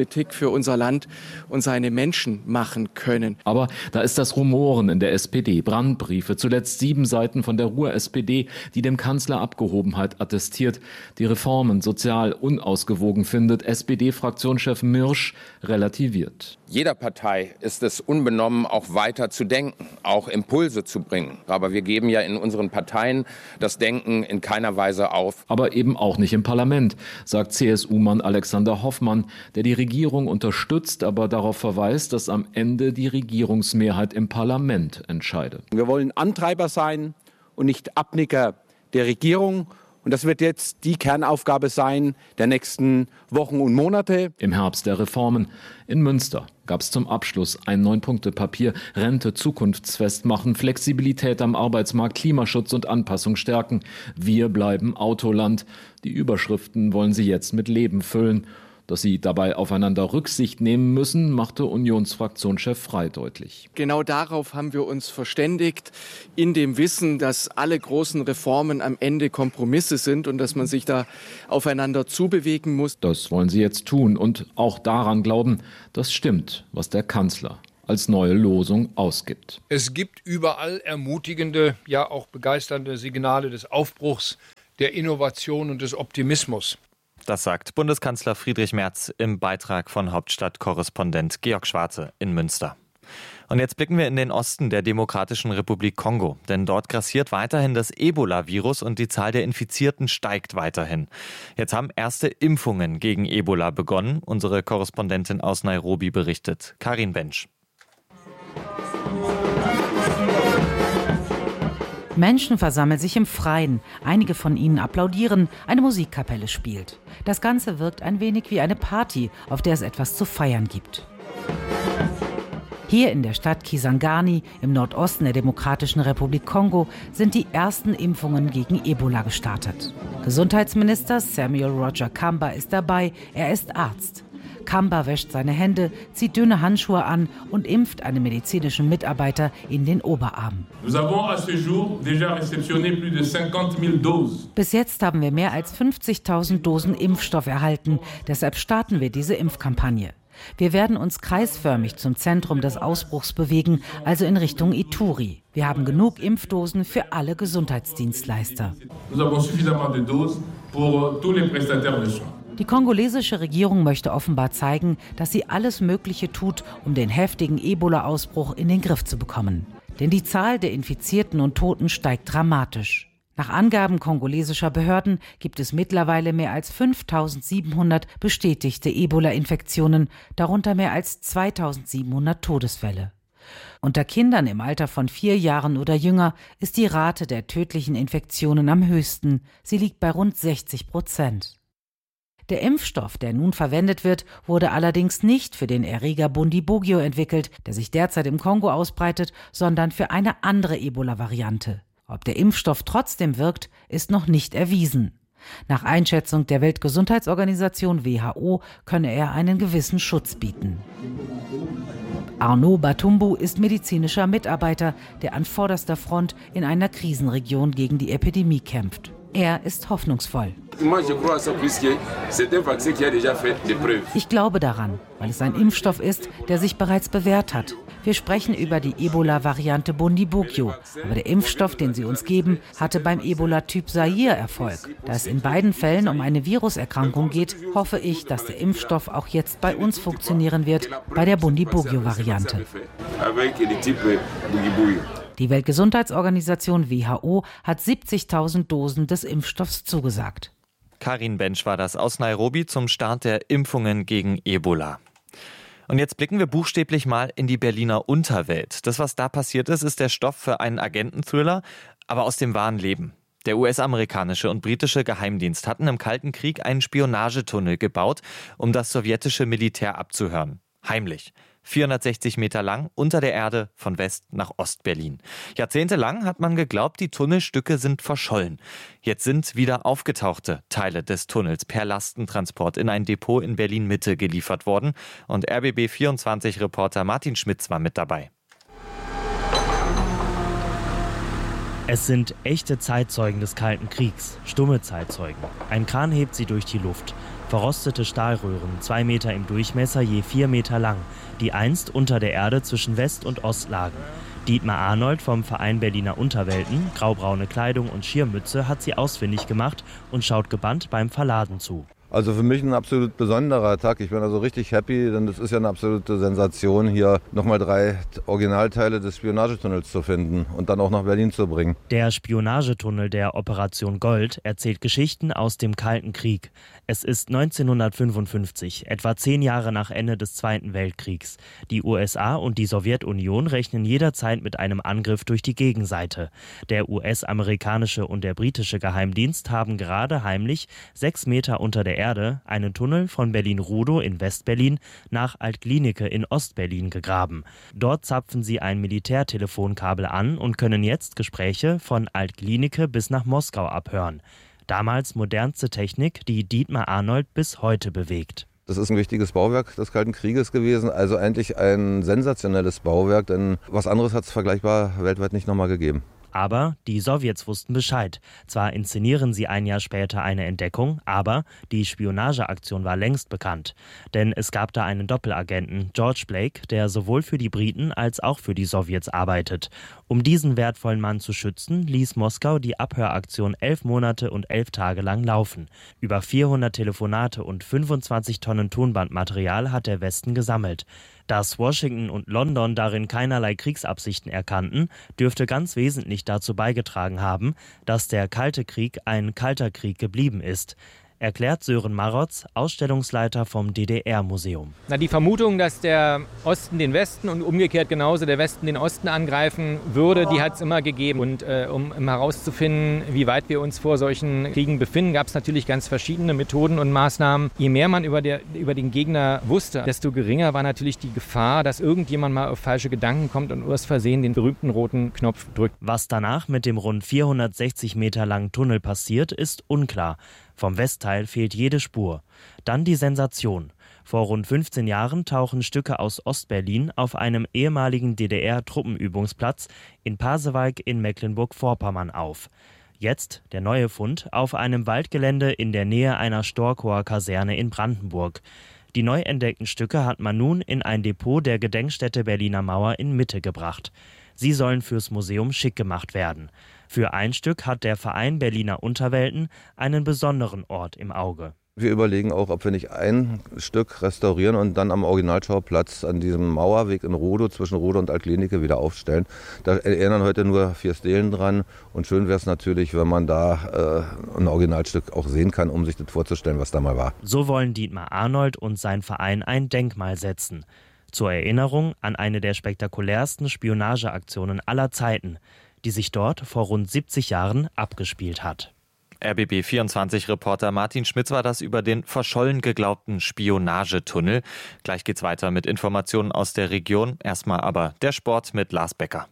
Politik für unser Land und seine Menschen machen können. Aber da ist das Rumoren in der SPD, Brandbriefe, zuletzt 7 Seiten von der Ruhr-SPD, die dem Kanzler Abgehobenheit attestiert, die Reformen sozial unausgewogen findet, SPD-Fraktionschef Mirsch relativiert. Jeder Partei ist es unbenommen, auch weiter zu denken, auch Impulse zu bringen. Aber wir geben ja in unseren Parteien das Denken in keiner Weise auf. Aber eben auch nicht im Parlament, sagt CSU-Mann Alexander Hoffmann, der die Regierung unterstützt, aber darauf verweist, dass am Ende die Regierungsmehrheit im Parlament entscheide. Wir wollen Antreiber sein und nicht Abnicker der Regierung. Und das wird jetzt die Kernaufgabe sein der nächsten Wochen und Monate. Im Herbst der Reformen in Münster gab es zum Abschluss ein 9-Punkte-Papier, Rente zukunftsfest machen, Flexibilität am Arbeitsmarkt, Klimaschutz und Anpassung stärken. Wir bleiben Autoland. Die Überschriften wollen sie jetzt mit Leben füllen. Dass sie dabei aufeinander Rücksicht nehmen müssen, machte Unionsfraktionschef Frey deutlich. Genau darauf haben wir uns verständigt, in dem Wissen, dass alle großen Reformen am Ende Kompromisse sind und dass man sich da aufeinander zubewegen muss. Das wollen sie jetzt tun und auch daran glauben, das stimmt, was der Kanzler als neue Losung ausgibt. Es gibt überall ermutigende, ja auch begeisternde Signale des Aufbruchs, der Innovation und des Optimismus. Das sagt Bundeskanzler Friedrich Merz im Beitrag von Hauptstadtkorrespondent Georg Schwarze in Münster. Und jetzt blicken wir in den Osten der Demokratischen Republik Kongo, denn dort grassiert weiterhin das Ebola-Virus und die Zahl der Infizierten steigt weiterhin. Jetzt haben erste Impfungen gegen Ebola begonnen. Unsere Korrespondentin aus Nairobi berichtet. Karin Bensch. Menschen versammeln sich im Freien. Einige von ihnen applaudieren. Eine Musikkapelle spielt. Das Ganze wirkt ein wenig wie eine Party, auf der es etwas zu feiern gibt. Hier in der Stadt Kisangani im Nordosten der Demokratischen Republik Kongo sind die ersten Impfungen gegen Ebola gestartet. Gesundheitsminister Samuel Roger Kamba ist dabei. Er ist Arzt. Kamba wäscht seine Hände, zieht dünne Handschuhe an und impft einen medizinischen Mitarbeiter in den Oberarm. Bis jetzt haben wir mehr als 50.000 Dosen Impfstoff erhalten. Deshalb starten wir diese Impfkampagne. Wir werden uns kreisförmig zum Zentrum des Ausbruchs bewegen, also in Richtung Ituri. Wir haben genug Impfdosen für alle Gesundheitsdienstleister. Die kongolesische Regierung möchte offenbar zeigen, dass sie alles Mögliche tut, um den heftigen Ebola-Ausbruch in den Griff zu bekommen. Denn die Zahl der Infizierten und Toten steigt dramatisch. Nach Angaben kongolesischer Behörden gibt es mittlerweile mehr als 5.700 bestätigte Ebola-Infektionen, darunter mehr als 2.700 Todesfälle. Unter Kindern im Alter von 4 Jahren oder jünger ist die Rate der tödlichen Infektionen am höchsten. Sie liegt bei rund 60%. Der Impfstoff, der nun verwendet wird, wurde allerdings nicht für den Erreger Bundibugyo entwickelt, der sich derzeit im Kongo ausbreitet, sondern für eine andere Ebola-Variante. Ob der Impfstoff trotzdem wirkt, ist noch nicht erwiesen. Nach Einschätzung der Weltgesundheitsorganisation WHO könne er einen gewissen Schutz bieten. Arnaud Batumbu ist medizinischer Mitarbeiter, der an vorderster Front in einer Krisenregion gegen die Epidemie kämpft. Er ist hoffnungsvoll. Ich glaube daran, weil es ein Impfstoff ist, der sich bereits bewährt hat. Wir sprechen über die Ebola-Variante Bundibugyo. Aber der Impfstoff, den sie uns geben, hatte beim Ebola-Typ Zaire Erfolg. Da es in beiden Fällen um eine Viruserkrankung geht, hoffe ich, dass der Impfstoff auch jetzt bei uns funktionieren wird, bei der Bundibugyo-Variante. Die Weltgesundheitsorganisation WHO hat 70.000 Dosen des Impfstoffs zugesagt. Karin Bensch war das aus Nairobi zum Start der Impfungen gegen Ebola. Und jetzt blicken wir buchstäblich mal in die Berliner Unterwelt. Das, was da passiert ist, ist der Stoff für einen Agententhriller, aber aus dem wahren Leben. Der US-amerikanische und britische Geheimdienst hatten im Kalten Krieg einen Spionagetunnel gebaut, um das sowjetische Militär abzuhören. Heimlich. 460 Meter lang, unter der Erde, von West nach Ost-Berlin. Jahrzehntelang hat man geglaubt, die Tunnelstücke sind verschollen. Jetzt sind wieder aufgetauchte Teile des Tunnels per Lastentransport in ein Depot in Berlin-Mitte geliefert worden. Und RBB24-Reporter Martin Schmitz war mit dabei. Es sind echte Zeitzeugen des Kalten Kriegs, stumme Zeitzeugen. Ein Kran hebt sie durch die Luft. Verrostete Stahlröhren, 2 Meter im Durchmesser, je 4 Meter lang, die einst unter der Erde zwischen West und Ost lagen. Dietmar Arnold vom Verein Berliner Unterwelten, graubraune Kleidung und Schirmmütze, hat sie ausfindig gemacht und schaut gebannt beim Verladen zu. Also für mich ein absolut besonderer Tag. Ich bin also richtig happy, denn das ist ja eine absolute Sensation, hier nochmal 3 Originalteile des Spionagetunnels zu finden und dann auch nach Berlin zu bringen. Der Spionagetunnel der Operation Gold erzählt Geschichten aus dem Kalten Krieg. Es ist 1955, etwa 10 Jahre nach Ende des Zweiten Weltkriegs. Die USA und die Sowjetunion rechnen jederzeit mit einem Angriff durch die Gegenseite. Der US-amerikanische und der britische Geheimdienst haben gerade heimlich 6 Meter unter der Erde einen Tunnel von Berlin-Rudow in West-Berlin nach Alt-Glienicke in Ost-Berlin gegraben. Dort zapfen sie ein Militärtelefonkabel an und können jetzt Gespräche von Alt-Glienicke bis nach Moskau abhören. Damals modernste Technik, die Dietmar Arnold bis heute bewegt. Das ist ein wichtiges Bauwerk des Kalten Krieges gewesen, also eigentlich ein sensationelles Bauwerk, denn was anderes hat es vergleichbar weltweit nicht nochmal gegeben. Aber die Sowjets wussten Bescheid. Zwar inszenieren sie ein Jahr später eine Entdeckung, aber die Spionageaktion war längst bekannt. Denn es gab da einen Doppelagenten, George Blake, der sowohl für die Briten als auch für die Sowjets arbeitet. Um diesen wertvollen Mann zu schützen, ließ Moskau die Abhöraktion 11 Monate und 11 Tage lang laufen. Über 400 Telefonate und 25 Tonnen Tonbandmaterial hat der Westen gesammelt. Dass Washington und London darin keinerlei Kriegsabsichten erkannten, dürfte ganz wesentlich dazu beigetragen haben, dass der Kalte Krieg ein kalter Krieg geblieben ist. Erklärt Sören Marotz, Ausstellungsleiter vom DDR-Museum. Die Vermutung, dass der Osten den Westen und umgekehrt genauso der Westen den Osten angreifen würde, die hat es immer gegeben. Und um herauszufinden, wie weit wir uns vor solchen Kriegen befinden, gab es natürlich ganz verschiedene Methoden und Maßnahmen. Je mehr man über den Gegner wusste, desto geringer war natürlich die Gefahr, dass irgendjemand mal auf falsche Gedanken kommt und aus Versehen den berühmten roten Knopf drückt. Was danach mit dem rund 460 Meter langen Tunnel passiert, ist unklar. Vom Westteil fehlt jede Spur. Dann die Sensation. Vor rund 15 Jahren tauchen Stücke aus Ostberlin auf einem ehemaligen DDR-Truppenübungsplatz in Pasewalk in Mecklenburg-Vorpommern auf. Jetzt der neue Fund auf einem Waldgelände in der Nähe einer Storkower Kaserne in Brandenburg. Die neu entdeckten Stücke hat man nun in ein Depot der Gedenkstätte Berliner Mauer in Mitte gebracht. Sie sollen fürs Museum schick gemacht werden. Für ein Stück hat der Verein Berliner Unterwelten einen besonderen Ort im Auge. Wir überlegen auch, ob wir nicht ein Stück restaurieren und dann am Originalschauplatz an diesem Mauerweg in Rudow zwischen Rudow und Alt-Glienicke wieder aufstellen. Da erinnern heute nur 4 Stelen dran und schön wäre es natürlich, wenn man da ein Originalstück auch sehen kann, um sich das vorzustellen, was da mal war. So wollen Dietmar Arnold und sein Verein ein Denkmal setzen. Zur Erinnerung an eine der spektakulärsten Spionageaktionen aller Zeiten, die sich dort vor rund 70 Jahren abgespielt hat. RBB24-Reporter Martin Schmitz war das über den verschollen geglaubten Spionagetunnel. Gleich geht's weiter mit Informationen aus der Region. Erstmal aber der Sport mit Lars Becker.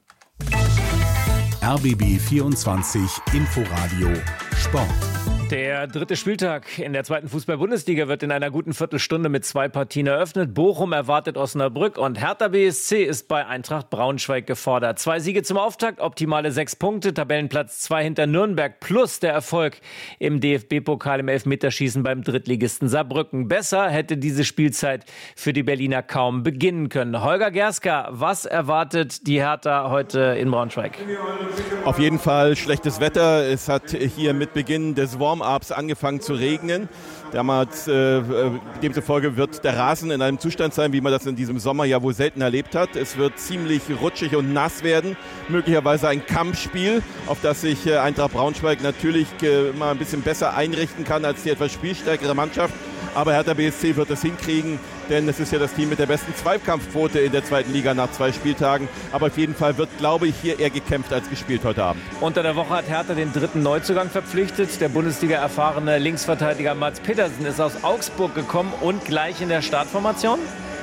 RBB24 Inforadio Sport. Der 3. Spieltag in der 2. Fußball-Bundesliga wird in einer guten Viertelstunde mit 2 Partien eröffnet. Bochum erwartet Osnabrück und Hertha BSC ist bei Eintracht Braunschweig gefordert. 2 Siege zum Auftakt, optimale 6 Punkte, Tabellenplatz 2 hinter Nürnberg plus der Erfolg im DFB-Pokal im Elfmeterschießen beim Drittligisten Saarbrücken. Besser hätte diese Spielzeit für die Berliner kaum beginnen können. Holger Gerska, was erwartet die Hertha heute in Braunschweig? Auf jeden Fall schlechtes Wetter. Es hat hier mit Beginn des Warm-ups angefangen zu regnen. Demzufolge wird der Rasen in einem Zustand sein, wie man das in diesem Sommer ja wohl selten erlebt hat. Es wird ziemlich rutschig und nass werden. Möglicherweise ein Kampfspiel, auf das sich Eintracht Braunschweig natürlich mal ein bisschen besser einrichten kann als die etwas spielstärkere Mannschaft. Aber Hertha BSC wird es hinkriegen, denn es ist ja das Team mit der besten Zweikampfquote in der 2. Liga nach 2 Spieltagen. Aber auf jeden Fall wird, glaube ich, hier eher gekämpft als gespielt heute Abend. Unter der Woche hat Hertha den 3. Neuzugang verpflichtet. Der Bundesliga-erfahrene Linksverteidiger Mats Petersen ist aus Augsburg gekommen und gleich in der Startformation?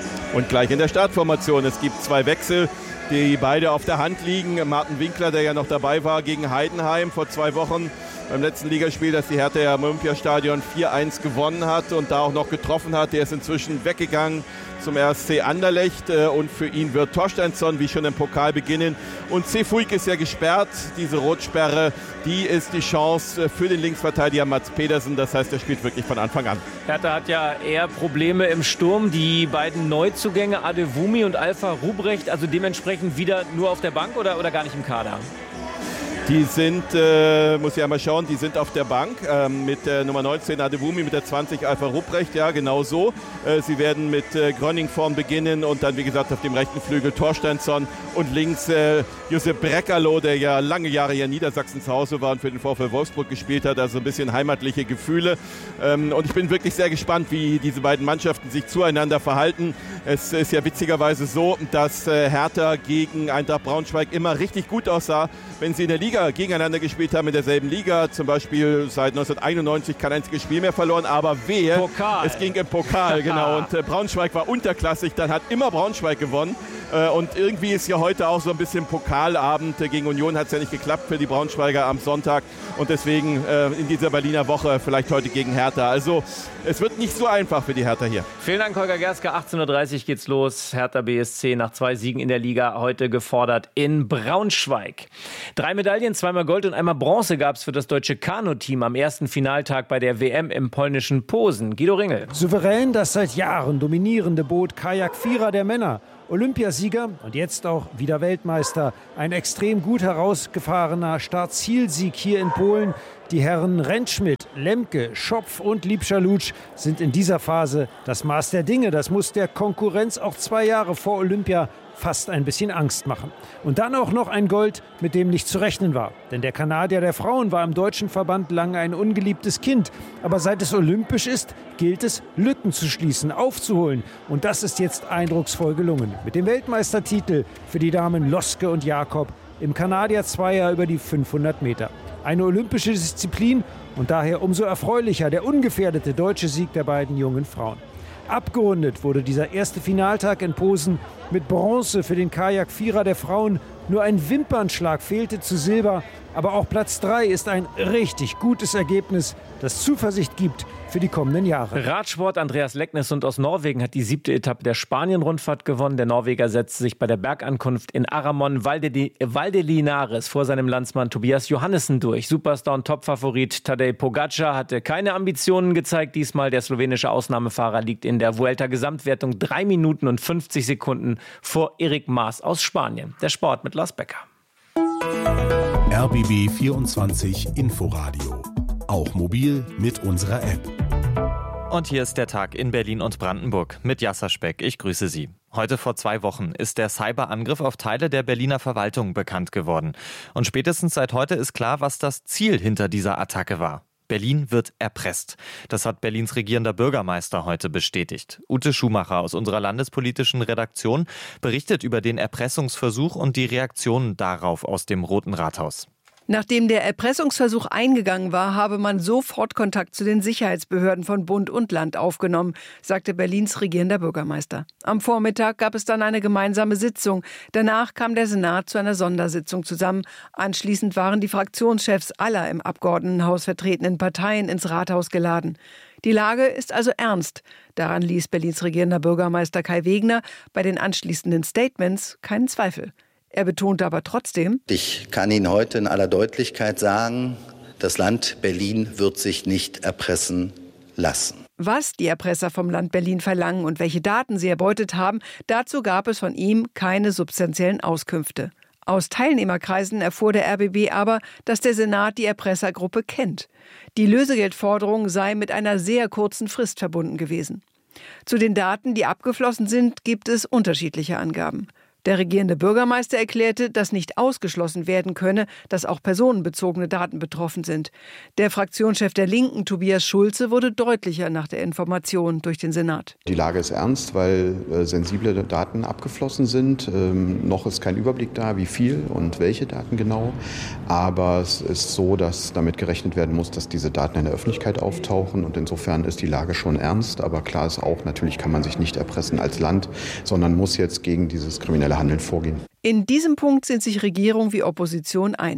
Es gibt 2 Wechsel, die beide auf der Hand liegen. Martin Winkler, der ja noch dabei war gegen Heidenheim vor 2 Wochen, beim letzten Ligaspiel, das die Hertha ja im Olympiastadion 4-1 gewonnen hat und da auch noch getroffen hat. Der ist inzwischen weggegangen zum RSC Anderlecht und für ihn wird Torsteinsson wie schon im Pokal beginnen. Und Cefuig ist ja gesperrt. Diese Rotsperre, die ist die Chance für den Linksverteidiger Mats Pedersen. Das heißt, er spielt wirklich von Anfang an. Hertha hat ja eher Probleme im Sturm. Die beiden Neuzugänge Adewumi und Alpha Rubrecht, also dementsprechend wieder nur auf der Bank oder gar nicht im Kader? Die sind, muss ich einmal schauen, die sind auf der Bank mit der Nummer 19 Adewumi, mit der 20 Alpha Rubrecht, ja genau so. Sie werden mit Gröning vorn beginnen und dann wie gesagt auf dem rechten Flügel Torsteinsson und links Josep Brekalo, der ja lange Jahre hier in Niedersachsen zu Hause war und für den VfL Wolfsburg gespielt hat, also ein bisschen heimatliche Gefühle. Und ich bin wirklich sehr gespannt, wie diese beiden Mannschaften sich zueinander verhalten. Es ist ja witzigerweise so, dass Hertha gegen Eintracht Braunschweig immer richtig gut aussah, wenn sie in der Liga gegeneinander gespielt haben, in derselben Liga. Zum Beispiel seit 1991 kein einziges Spiel mehr verloren, aber wehe, Pokal. Es ging im Pokal, genau. Und Braunschweig war unterklassig, dann hat immer Braunschweig gewonnen. Und irgendwie ist ja heute auch so ein bisschen Pokalabend. Gegen Union hat es ja nicht geklappt für die Braunschweiger am Sonntag. Und deswegen in dieser Berliner Woche vielleicht heute gegen Hertha. Also es wird nicht so einfach für die Hertha hier. Vielen Dank, Holger Gerske. 18.30 Uhr geht's los. Hertha BSC nach 2 Siegen in der Liga heute gefordert in Braunschweig. 3 Medaillen, 2-mal Gold und 1-mal Bronze gab es für das deutsche Kanu-Team am ersten Finaltag bei der WM im polnischen Posen. Guido Ringel. Souverän das seit Jahren dominierende Boot Kajak-Vierer der Männer. Olympiasieger und jetzt auch wieder Weltmeister. Ein extrem gut herausgefahrener Start-Ziel-Sieg hier in Polen. Die Herren Rentschmidt, Lemke, Schopf und Lipschalutsch sind in dieser Phase das Maß der Dinge. Das muss der Konkurrenz auch 2 Jahre vor Olympia fast ein bisschen Angst machen. Und dann auch noch ein Gold, mit dem nicht zu rechnen war. Denn der Kanadier der Frauen war im deutschen Verband lange ein ungeliebtes Kind. Aber seit es olympisch ist, gilt es, Lücken zu schließen, aufzuholen. Und das ist jetzt eindrucksvoll gelungen. Mit dem Weltmeistertitel für die Damen Loske und Jakob im Kanadier-Zweier über die 500 Meter. Eine olympische Disziplin und daher umso erfreulicher der ungefährdete deutsche Sieg der beiden jungen Frauen. Abgerundet wurde dieser erste Finaltag in Posen mit Bronze für den Kajak-Vierer der Frauen. Nur ein Wimpernschlag fehlte zu Silber. Aber auch Platz 3 ist ein richtig gutes Ergebnis, das Zuversicht gibt für die kommenden Jahre. Radsport, Andreas Leknesund aus Norwegen hat die 7. Etappe der Spanien-Rundfahrt gewonnen. Der Norweger setzte sich bei der Bergankunft in Aramon Valdelinares vor seinem Landsmann Tobias Johannessen durch. Superstar und Topfavorit Tadej Pogacar hatte keine Ambitionen gezeigt. Diesmal der slowenische Ausnahmefahrer liegt in der Vuelta-Gesamtwertung 3 Minuten und 50 Sekunden vor Erik Maas aus Spanien. Der Sport mit Lars Becker. RBB 24 Inforadio. Auch mobil mit unserer App. Und hier ist der Tag in Berlin und Brandenburg mit Jasser Speck. Ich grüße Sie. Heute vor 2 Wochen ist der Cyberangriff auf Teile der Berliner Verwaltung bekannt geworden. Und spätestens seit heute ist klar, was das Ziel hinter dieser Attacke war. Berlin wird erpresst. Das hat Berlins regierender Bürgermeister heute bestätigt. Ute Schumacher aus unserer landespolitischen Redaktion berichtet über den Erpressungsversuch und die Reaktionen darauf aus dem Roten Rathaus. Nachdem der Erpressungsversuch eingegangen war, habe man sofort Kontakt zu den Sicherheitsbehörden von Bund und Land aufgenommen, sagte Berlins regierender Bürgermeister. Am Vormittag gab es dann eine gemeinsame Sitzung. Danach kam der Senat zu einer Sondersitzung zusammen. Anschließend waren die Fraktionschefs aller im Abgeordnetenhaus vertretenen Parteien ins Rathaus geladen. Die Lage ist also ernst. Daran ließ Berlins regierender Bürgermeister Kai Wegner bei den anschließenden Statements keinen Zweifel. Er betonte aber trotzdem: Ich kann Ihnen heute in aller Deutlichkeit sagen, das Land Berlin wird sich nicht erpressen lassen. Was die Erpresser vom Land Berlin verlangen und welche Daten sie erbeutet haben, dazu gab es von ihm keine substanziellen Auskünfte. Aus Teilnehmerkreisen erfuhr der RBB aber, dass der Senat die Erpressergruppe kennt. Die Lösegeldforderung sei mit einer sehr kurzen Frist verbunden gewesen. Zu den Daten, die abgeflossen sind, gibt es unterschiedliche Angaben. Der regierende Bürgermeister erklärte, dass nicht ausgeschlossen werden könne, dass auch personenbezogene Daten betroffen sind. Der Fraktionschef der Linken, Tobias Schulze, wurde deutlicher nach der Information durch den Senat. Die Lage ist ernst, weil sensible Daten abgeflossen sind. Noch ist kein Überblick da, wie viel und welche Daten genau. Aber es ist so, dass damit gerechnet werden muss, dass diese Daten in der Öffentlichkeit auftauchen. Und insofern ist die Lage schon ernst. Aber klar ist auch, natürlich kann man sich nicht erpressen als Land, sondern muss jetzt gegen dieses kriminelle Handeln vorgehen. In diesem Punkt sind sich Regierung wie Opposition einig.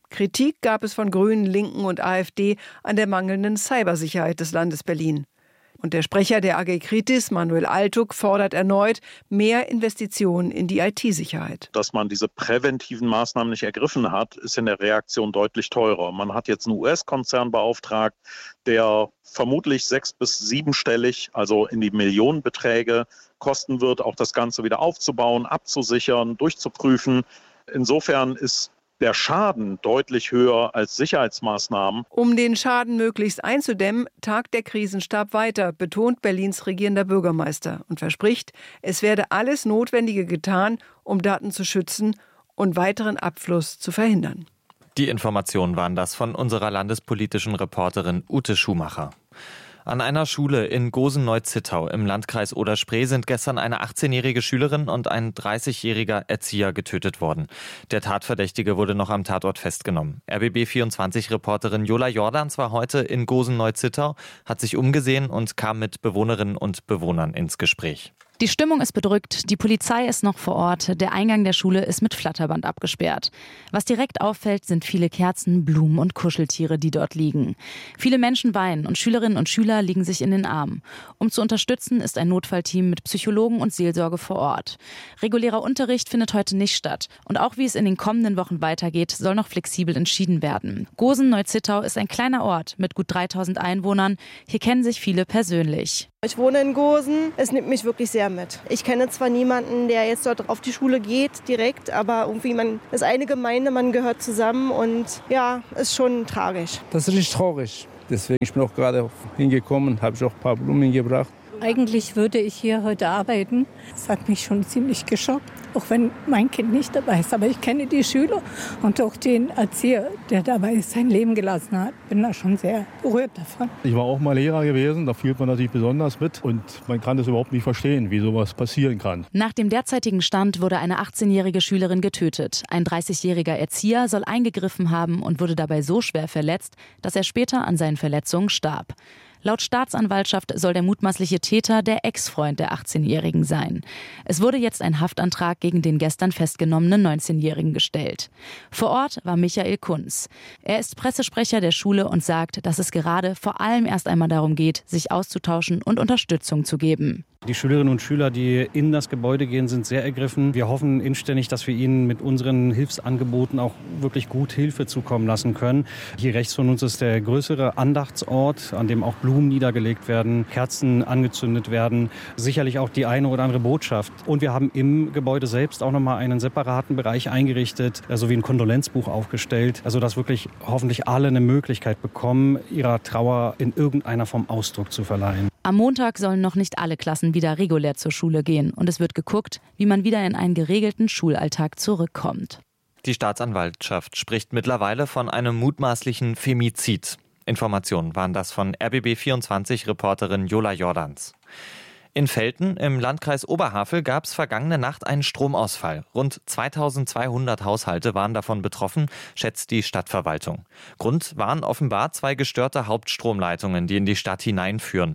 Kritik gab es von Grünen, Linken und AfD an der mangelnden Cybersicherheit des Landes Berlin. Und der Sprecher der AG Kritis, Manuel Altuk, fordert erneut mehr Investitionen in die IT-Sicherheit. Dass man diese präventiven Maßnahmen nicht ergriffen hat, ist in der Reaktion deutlich teurer. Man hat jetzt einen US-Konzern beauftragt, der vermutlich 6- bis 7-stellig, also in die Millionenbeträge kosten wird, auch das Ganze wieder aufzubauen, abzusichern, durchzuprüfen. Insofern ist der Schaden deutlich höher als Sicherheitsmaßnahmen. Um den Schaden möglichst einzudämmen, tagt der Krisenstab weiter, betont Berlins regierender Bürgermeister und verspricht, es werde alles Notwendige getan, um Daten zu schützen und weiteren Abfluss zu verhindern. Die Informationen waren das von unserer landespolitischen Reporterin Ute Schumacher. An einer Schule in Gosen-Neu-Zittau im Landkreis Oder-Spree sind gestern eine 18-jährige Schülerin und ein 30-jähriger Erzieher getötet worden. Der Tatverdächtige wurde noch am Tatort festgenommen. RBB24-Reporterin Jola Jordans war heute in Gosen-Neu-Zittau, hat sich umgesehen und kam mit Bewohnerinnen und Bewohnern ins Gespräch. Die Stimmung ist bedrückt, die Polizei ist noch vor Ort, der Eingang der Schule ist mit Flatterband abgesperrt. Was direkt auffällt, sind viele Kerzen, Blumen und Kuscheltiere, die dort liegen. Viele Menschen weinen und Schülerinnen und Schüler liegen sich in den Armen. Um zu unterstützen, ist ein Notfallteam mit Psychologen und Seelsorge vor Ort. Regulärer Unterricht findet heute nicht statt. Und auch wie es in den kommenden Wochen weitergeht, soll noch flexibel entschieden werden. Gosen-Neu-Zittau ist ein kleiner Ort mit gut 3000 Einwohnern. Hier kennen sich viele persönlich. Ich wohne in Gosen. Es nimmt mich wirklich sehr mit. Ich kenne zwar niemanden, der jetzt dort auf die Schule geht direkt, aber irgendwie man ist eine Gemeinde, man gehört zusammen und ja, ist schon tragisch. Das ist richtig traurig. Deswegen bin ich auch gerade hingekommen, habe ich auch ein paar Blumen gebracht. Eigentlich würde ich hier heute arbeiten. Das hat mich schon ziemlich geschockt, auch wenn mein Kind nicht dabei ist. Aber ich kenne die Schüler und auch den Erzieher, der dabei sein Leben gelassen hat. Bin da schon sehr berührt davon. Ich war auch mal Lehrer gewesen, da fühlt man natürlich besonders mit. Und man kann das überhaupt nicht verstehen, wie sowas passieren kann. Nach dem derzeitigen Stand wurde eine 18-jährige Schülerin getötet. Ein 30-jähriger Erzieher soll eingegriffen haben und wurde dabei so schwer verletzt, dass er später an seinen Verletzungen starb. Laut Staatsanwaltschaft soll der mutmaßliche Täter der Ex-Freund der 18-Jährigen sein. Es wurde jetzt ein Haftantrag gegen den gestern festgenommenen 19-Jährigen gestellt. Vor Ort war Michael Kunz. Er ist Pressesprecher der Schule und sagt, dass es gerade vor allem erst einmal darum geht, sich auszutauschen und Unterstützung zu geben. Die Schülerinnen und Schüler, die in das Gebäude gehen, sind sehr ergriffen. Wir hoffen inständig, dass wir ihnen mit unseren Hilfsangeboten auch wirklich gut Hilfe zukommen lassen können. Hier rechts von uns ist der größere Andachtsort, an dem auch Blumen niedergelegt werden, Kerzen angezündet werden, sicherlich auch die eine oder andere Botschaft. Und wir haben im Gebäude selbst auch nochmal einen separaten Bereich eingerichtet, sowie ein Kondolenzbuch aufgestellt, also dass wirklich hoffentlich alle eine Möglichkeit bekommen, ihrer Trauer in irgendeiner Form Ausdruck zu verleihen. Am Montag sollen noch nicht alle Klassen wieder regulär zur Schule gehen und es wird geguckt, wie man wieder in einen geregelten Schulalltag zurückkommt. Die Staatsanwaltschaft spricht mittlerweile von einem mutmaßlichen Femizid. Informationen waren das von RBB24-Reporterin Jola Jordans. In Velten im Landkreis Oberhavel gab es vergangene Nacht einen Stromausfall. Rund 2200 Haushalte waren davon betroffen, schätzt die Stadtverwaltung. Grund waren offenbar 2 gestörte Hauptstromleitungen, die in die Stadt hineinführen.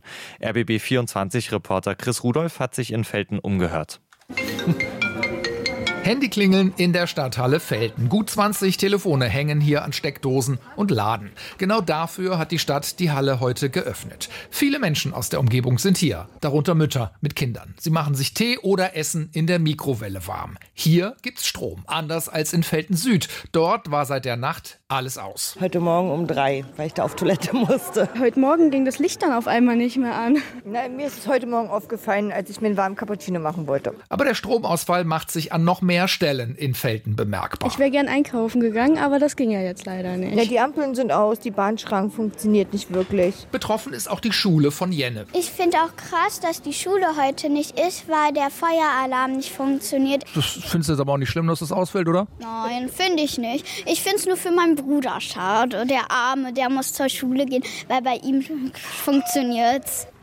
RBB24-Reporter Chris Rudolph hat sich in Velten umgehört. Handyklingeln in der Stadthalle Velten. Gut 20 Telefone hängen hier an Steckdosen und laden. Genau dafür hat die Stadt die Halle heute geöffnet. Viele Menschen aus der Umgebung sind hier, darunter Mütter mit Kindern. Sie machen sich Tee oder Essen in der Mikrowelle warm. Hier gibt's Strom, anders als in Velten Süd. Dort war seit der Nacht alles aus. Heute Morgen um 3, weil ich da auf Toilette musste. Heute Morgen ging das Licht dann auf einmal nicht mehr an. Na, mir ist es heute Morgen aufgefallen, als ich mir einen warmen Cappuccino machen wollte. Aber der Stromausfall macht sich an noch mehr Stellen in Velten bemerkbar. Ich wäre gern einkaufen gegangen, aber das ging ja jetzt leider nicht. Ja, die Ampeln sind aus, die Bahnschrank funktioniert nicht wirklich. Betroffen ist auch die Schule von Jenne. Ich finde auch krass, dass die Schule heute nicht ist, weil der Feueralarm nicht funktioniert. Das findest du jetzt aber auch nicht schlimm, dass das ausfällt, oder? Nein, finde ich nicht. Ich finde es nur für meinen Bruder schade. Der Arme, der muss zur Schule gehen, weil bei ihm funktioniert's.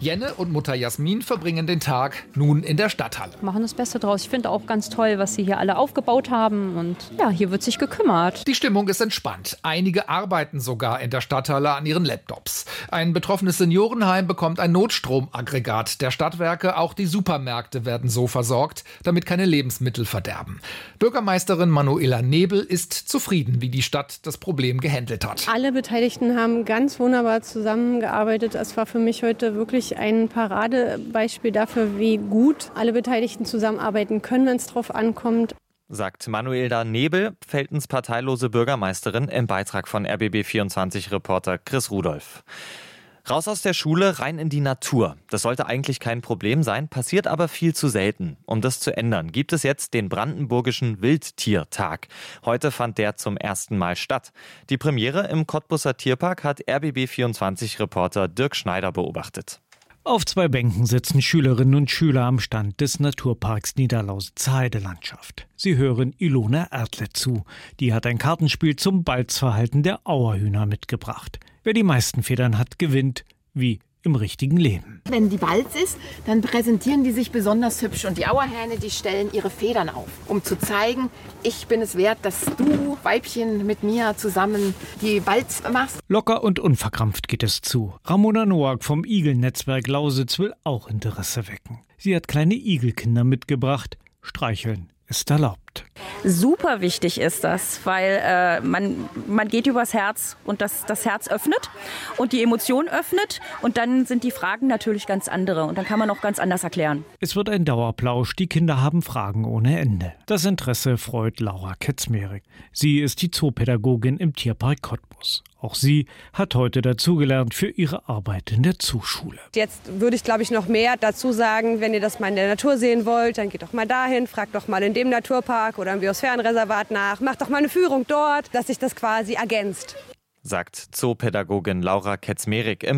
Jenne und Mutter Jasmin verbringen den Tag nun in der Stadthalle. Machen das Beste draus. Ich finde auch ganz toll, was sie hier alle aufgebaut haben. Und ja, hier wird sich gekümmert. Die Stimmung ist entspannt. Einige arbeiten sogar in der Stadthalle an ihren Laptops. Ein betroffenes Seniorenheim bekommt ein Notstromaggregat der Stadtwerke. Auch die Supermärkte werden so versorgt, damit keine Lebensmittel verderben. Bürgermeisterin Manuela Nebel ist zufrieden, wie die Stadt das Problem gehandelt hat. Alle Beteiligten haben ganz wunderbar zusammengearbeitet. Es war für mich heute wirklich ein Paradebeispiel dafür, wie gut alle Beteiligten zusammenarbeiten können, wenn es drauf ankommt. Sagt Manuela Nebel, Veltens parteilose Bürgermeisterin, im Beitrag von RBB24-Reporter Chris Rudolph. Raus aus der Schule, rein in die Natur. Das sollte eigentlich kein Problem sein, passiert aber viel zu selten. Um das zu ändern, gibt es jetzt den Brandenburgischen Wildtiertag. Heute fand der zum ersten Mal statt. Die Premiere im Cottbuser Tierpark hat RBB24-Reporter Dirk Schneider beobachtet. Auf 2 Bänken sitzen Schülerinnen und Schüler am Stand des Naturparks Niederlausitz-Heidelandschaft. Sie hören Ilona Erdle zu. Die hat ein Kartenspiel zum Balzverhalten der Auerhühner mitgebracht. Wer die meisten Federn hat, gewinnt, wie im richtigen Leben. Wenn die Balz ist, dann präsentieren die sich besonders hübsch. Und die Auerhähne, die stellen ihre Federn auf, um zu zeigen, ich bin es wert, dass du, Weibchen, mit mir zusammen die Balz machst. Locker und unverkrampft geht es zu. Ramona Noack vom Igelnetzwerk Lausitz will auch Interesse wecken. Sie hat kleine Igelkinder mitgebracht. Streicheln ist erlaubt. Super wichtig ist das, weil man geht übers Herz und das Herz öffnet und die Emotion öffnet und dann sind die Fragen natürlich ganz andere und dann kann man auch ganz anders erklären. Es wird ein Dauerplausch, die Kinder haben Fragen ohne Ende. Das Interesse freut Laura Ketzmerik. Sie ist die Zoopädagogin im Tierpark Cottbus. Auch sie hat heute dazugelernt für ihre Arbeit in der Zooschule. Jetzt würde ich, glaube ich, noch mehr dazu sagen, wenn ihr das mal in der Natur sehen wollt, dann geht doch mal dahin, fragt doch mal in dem Naturpark oder im Biosphärenreservat nach, macht doch mal eine Führung dort, dass sich das quasi ergänzt. Sagt Zoopädagogin Laura Ketzmerik im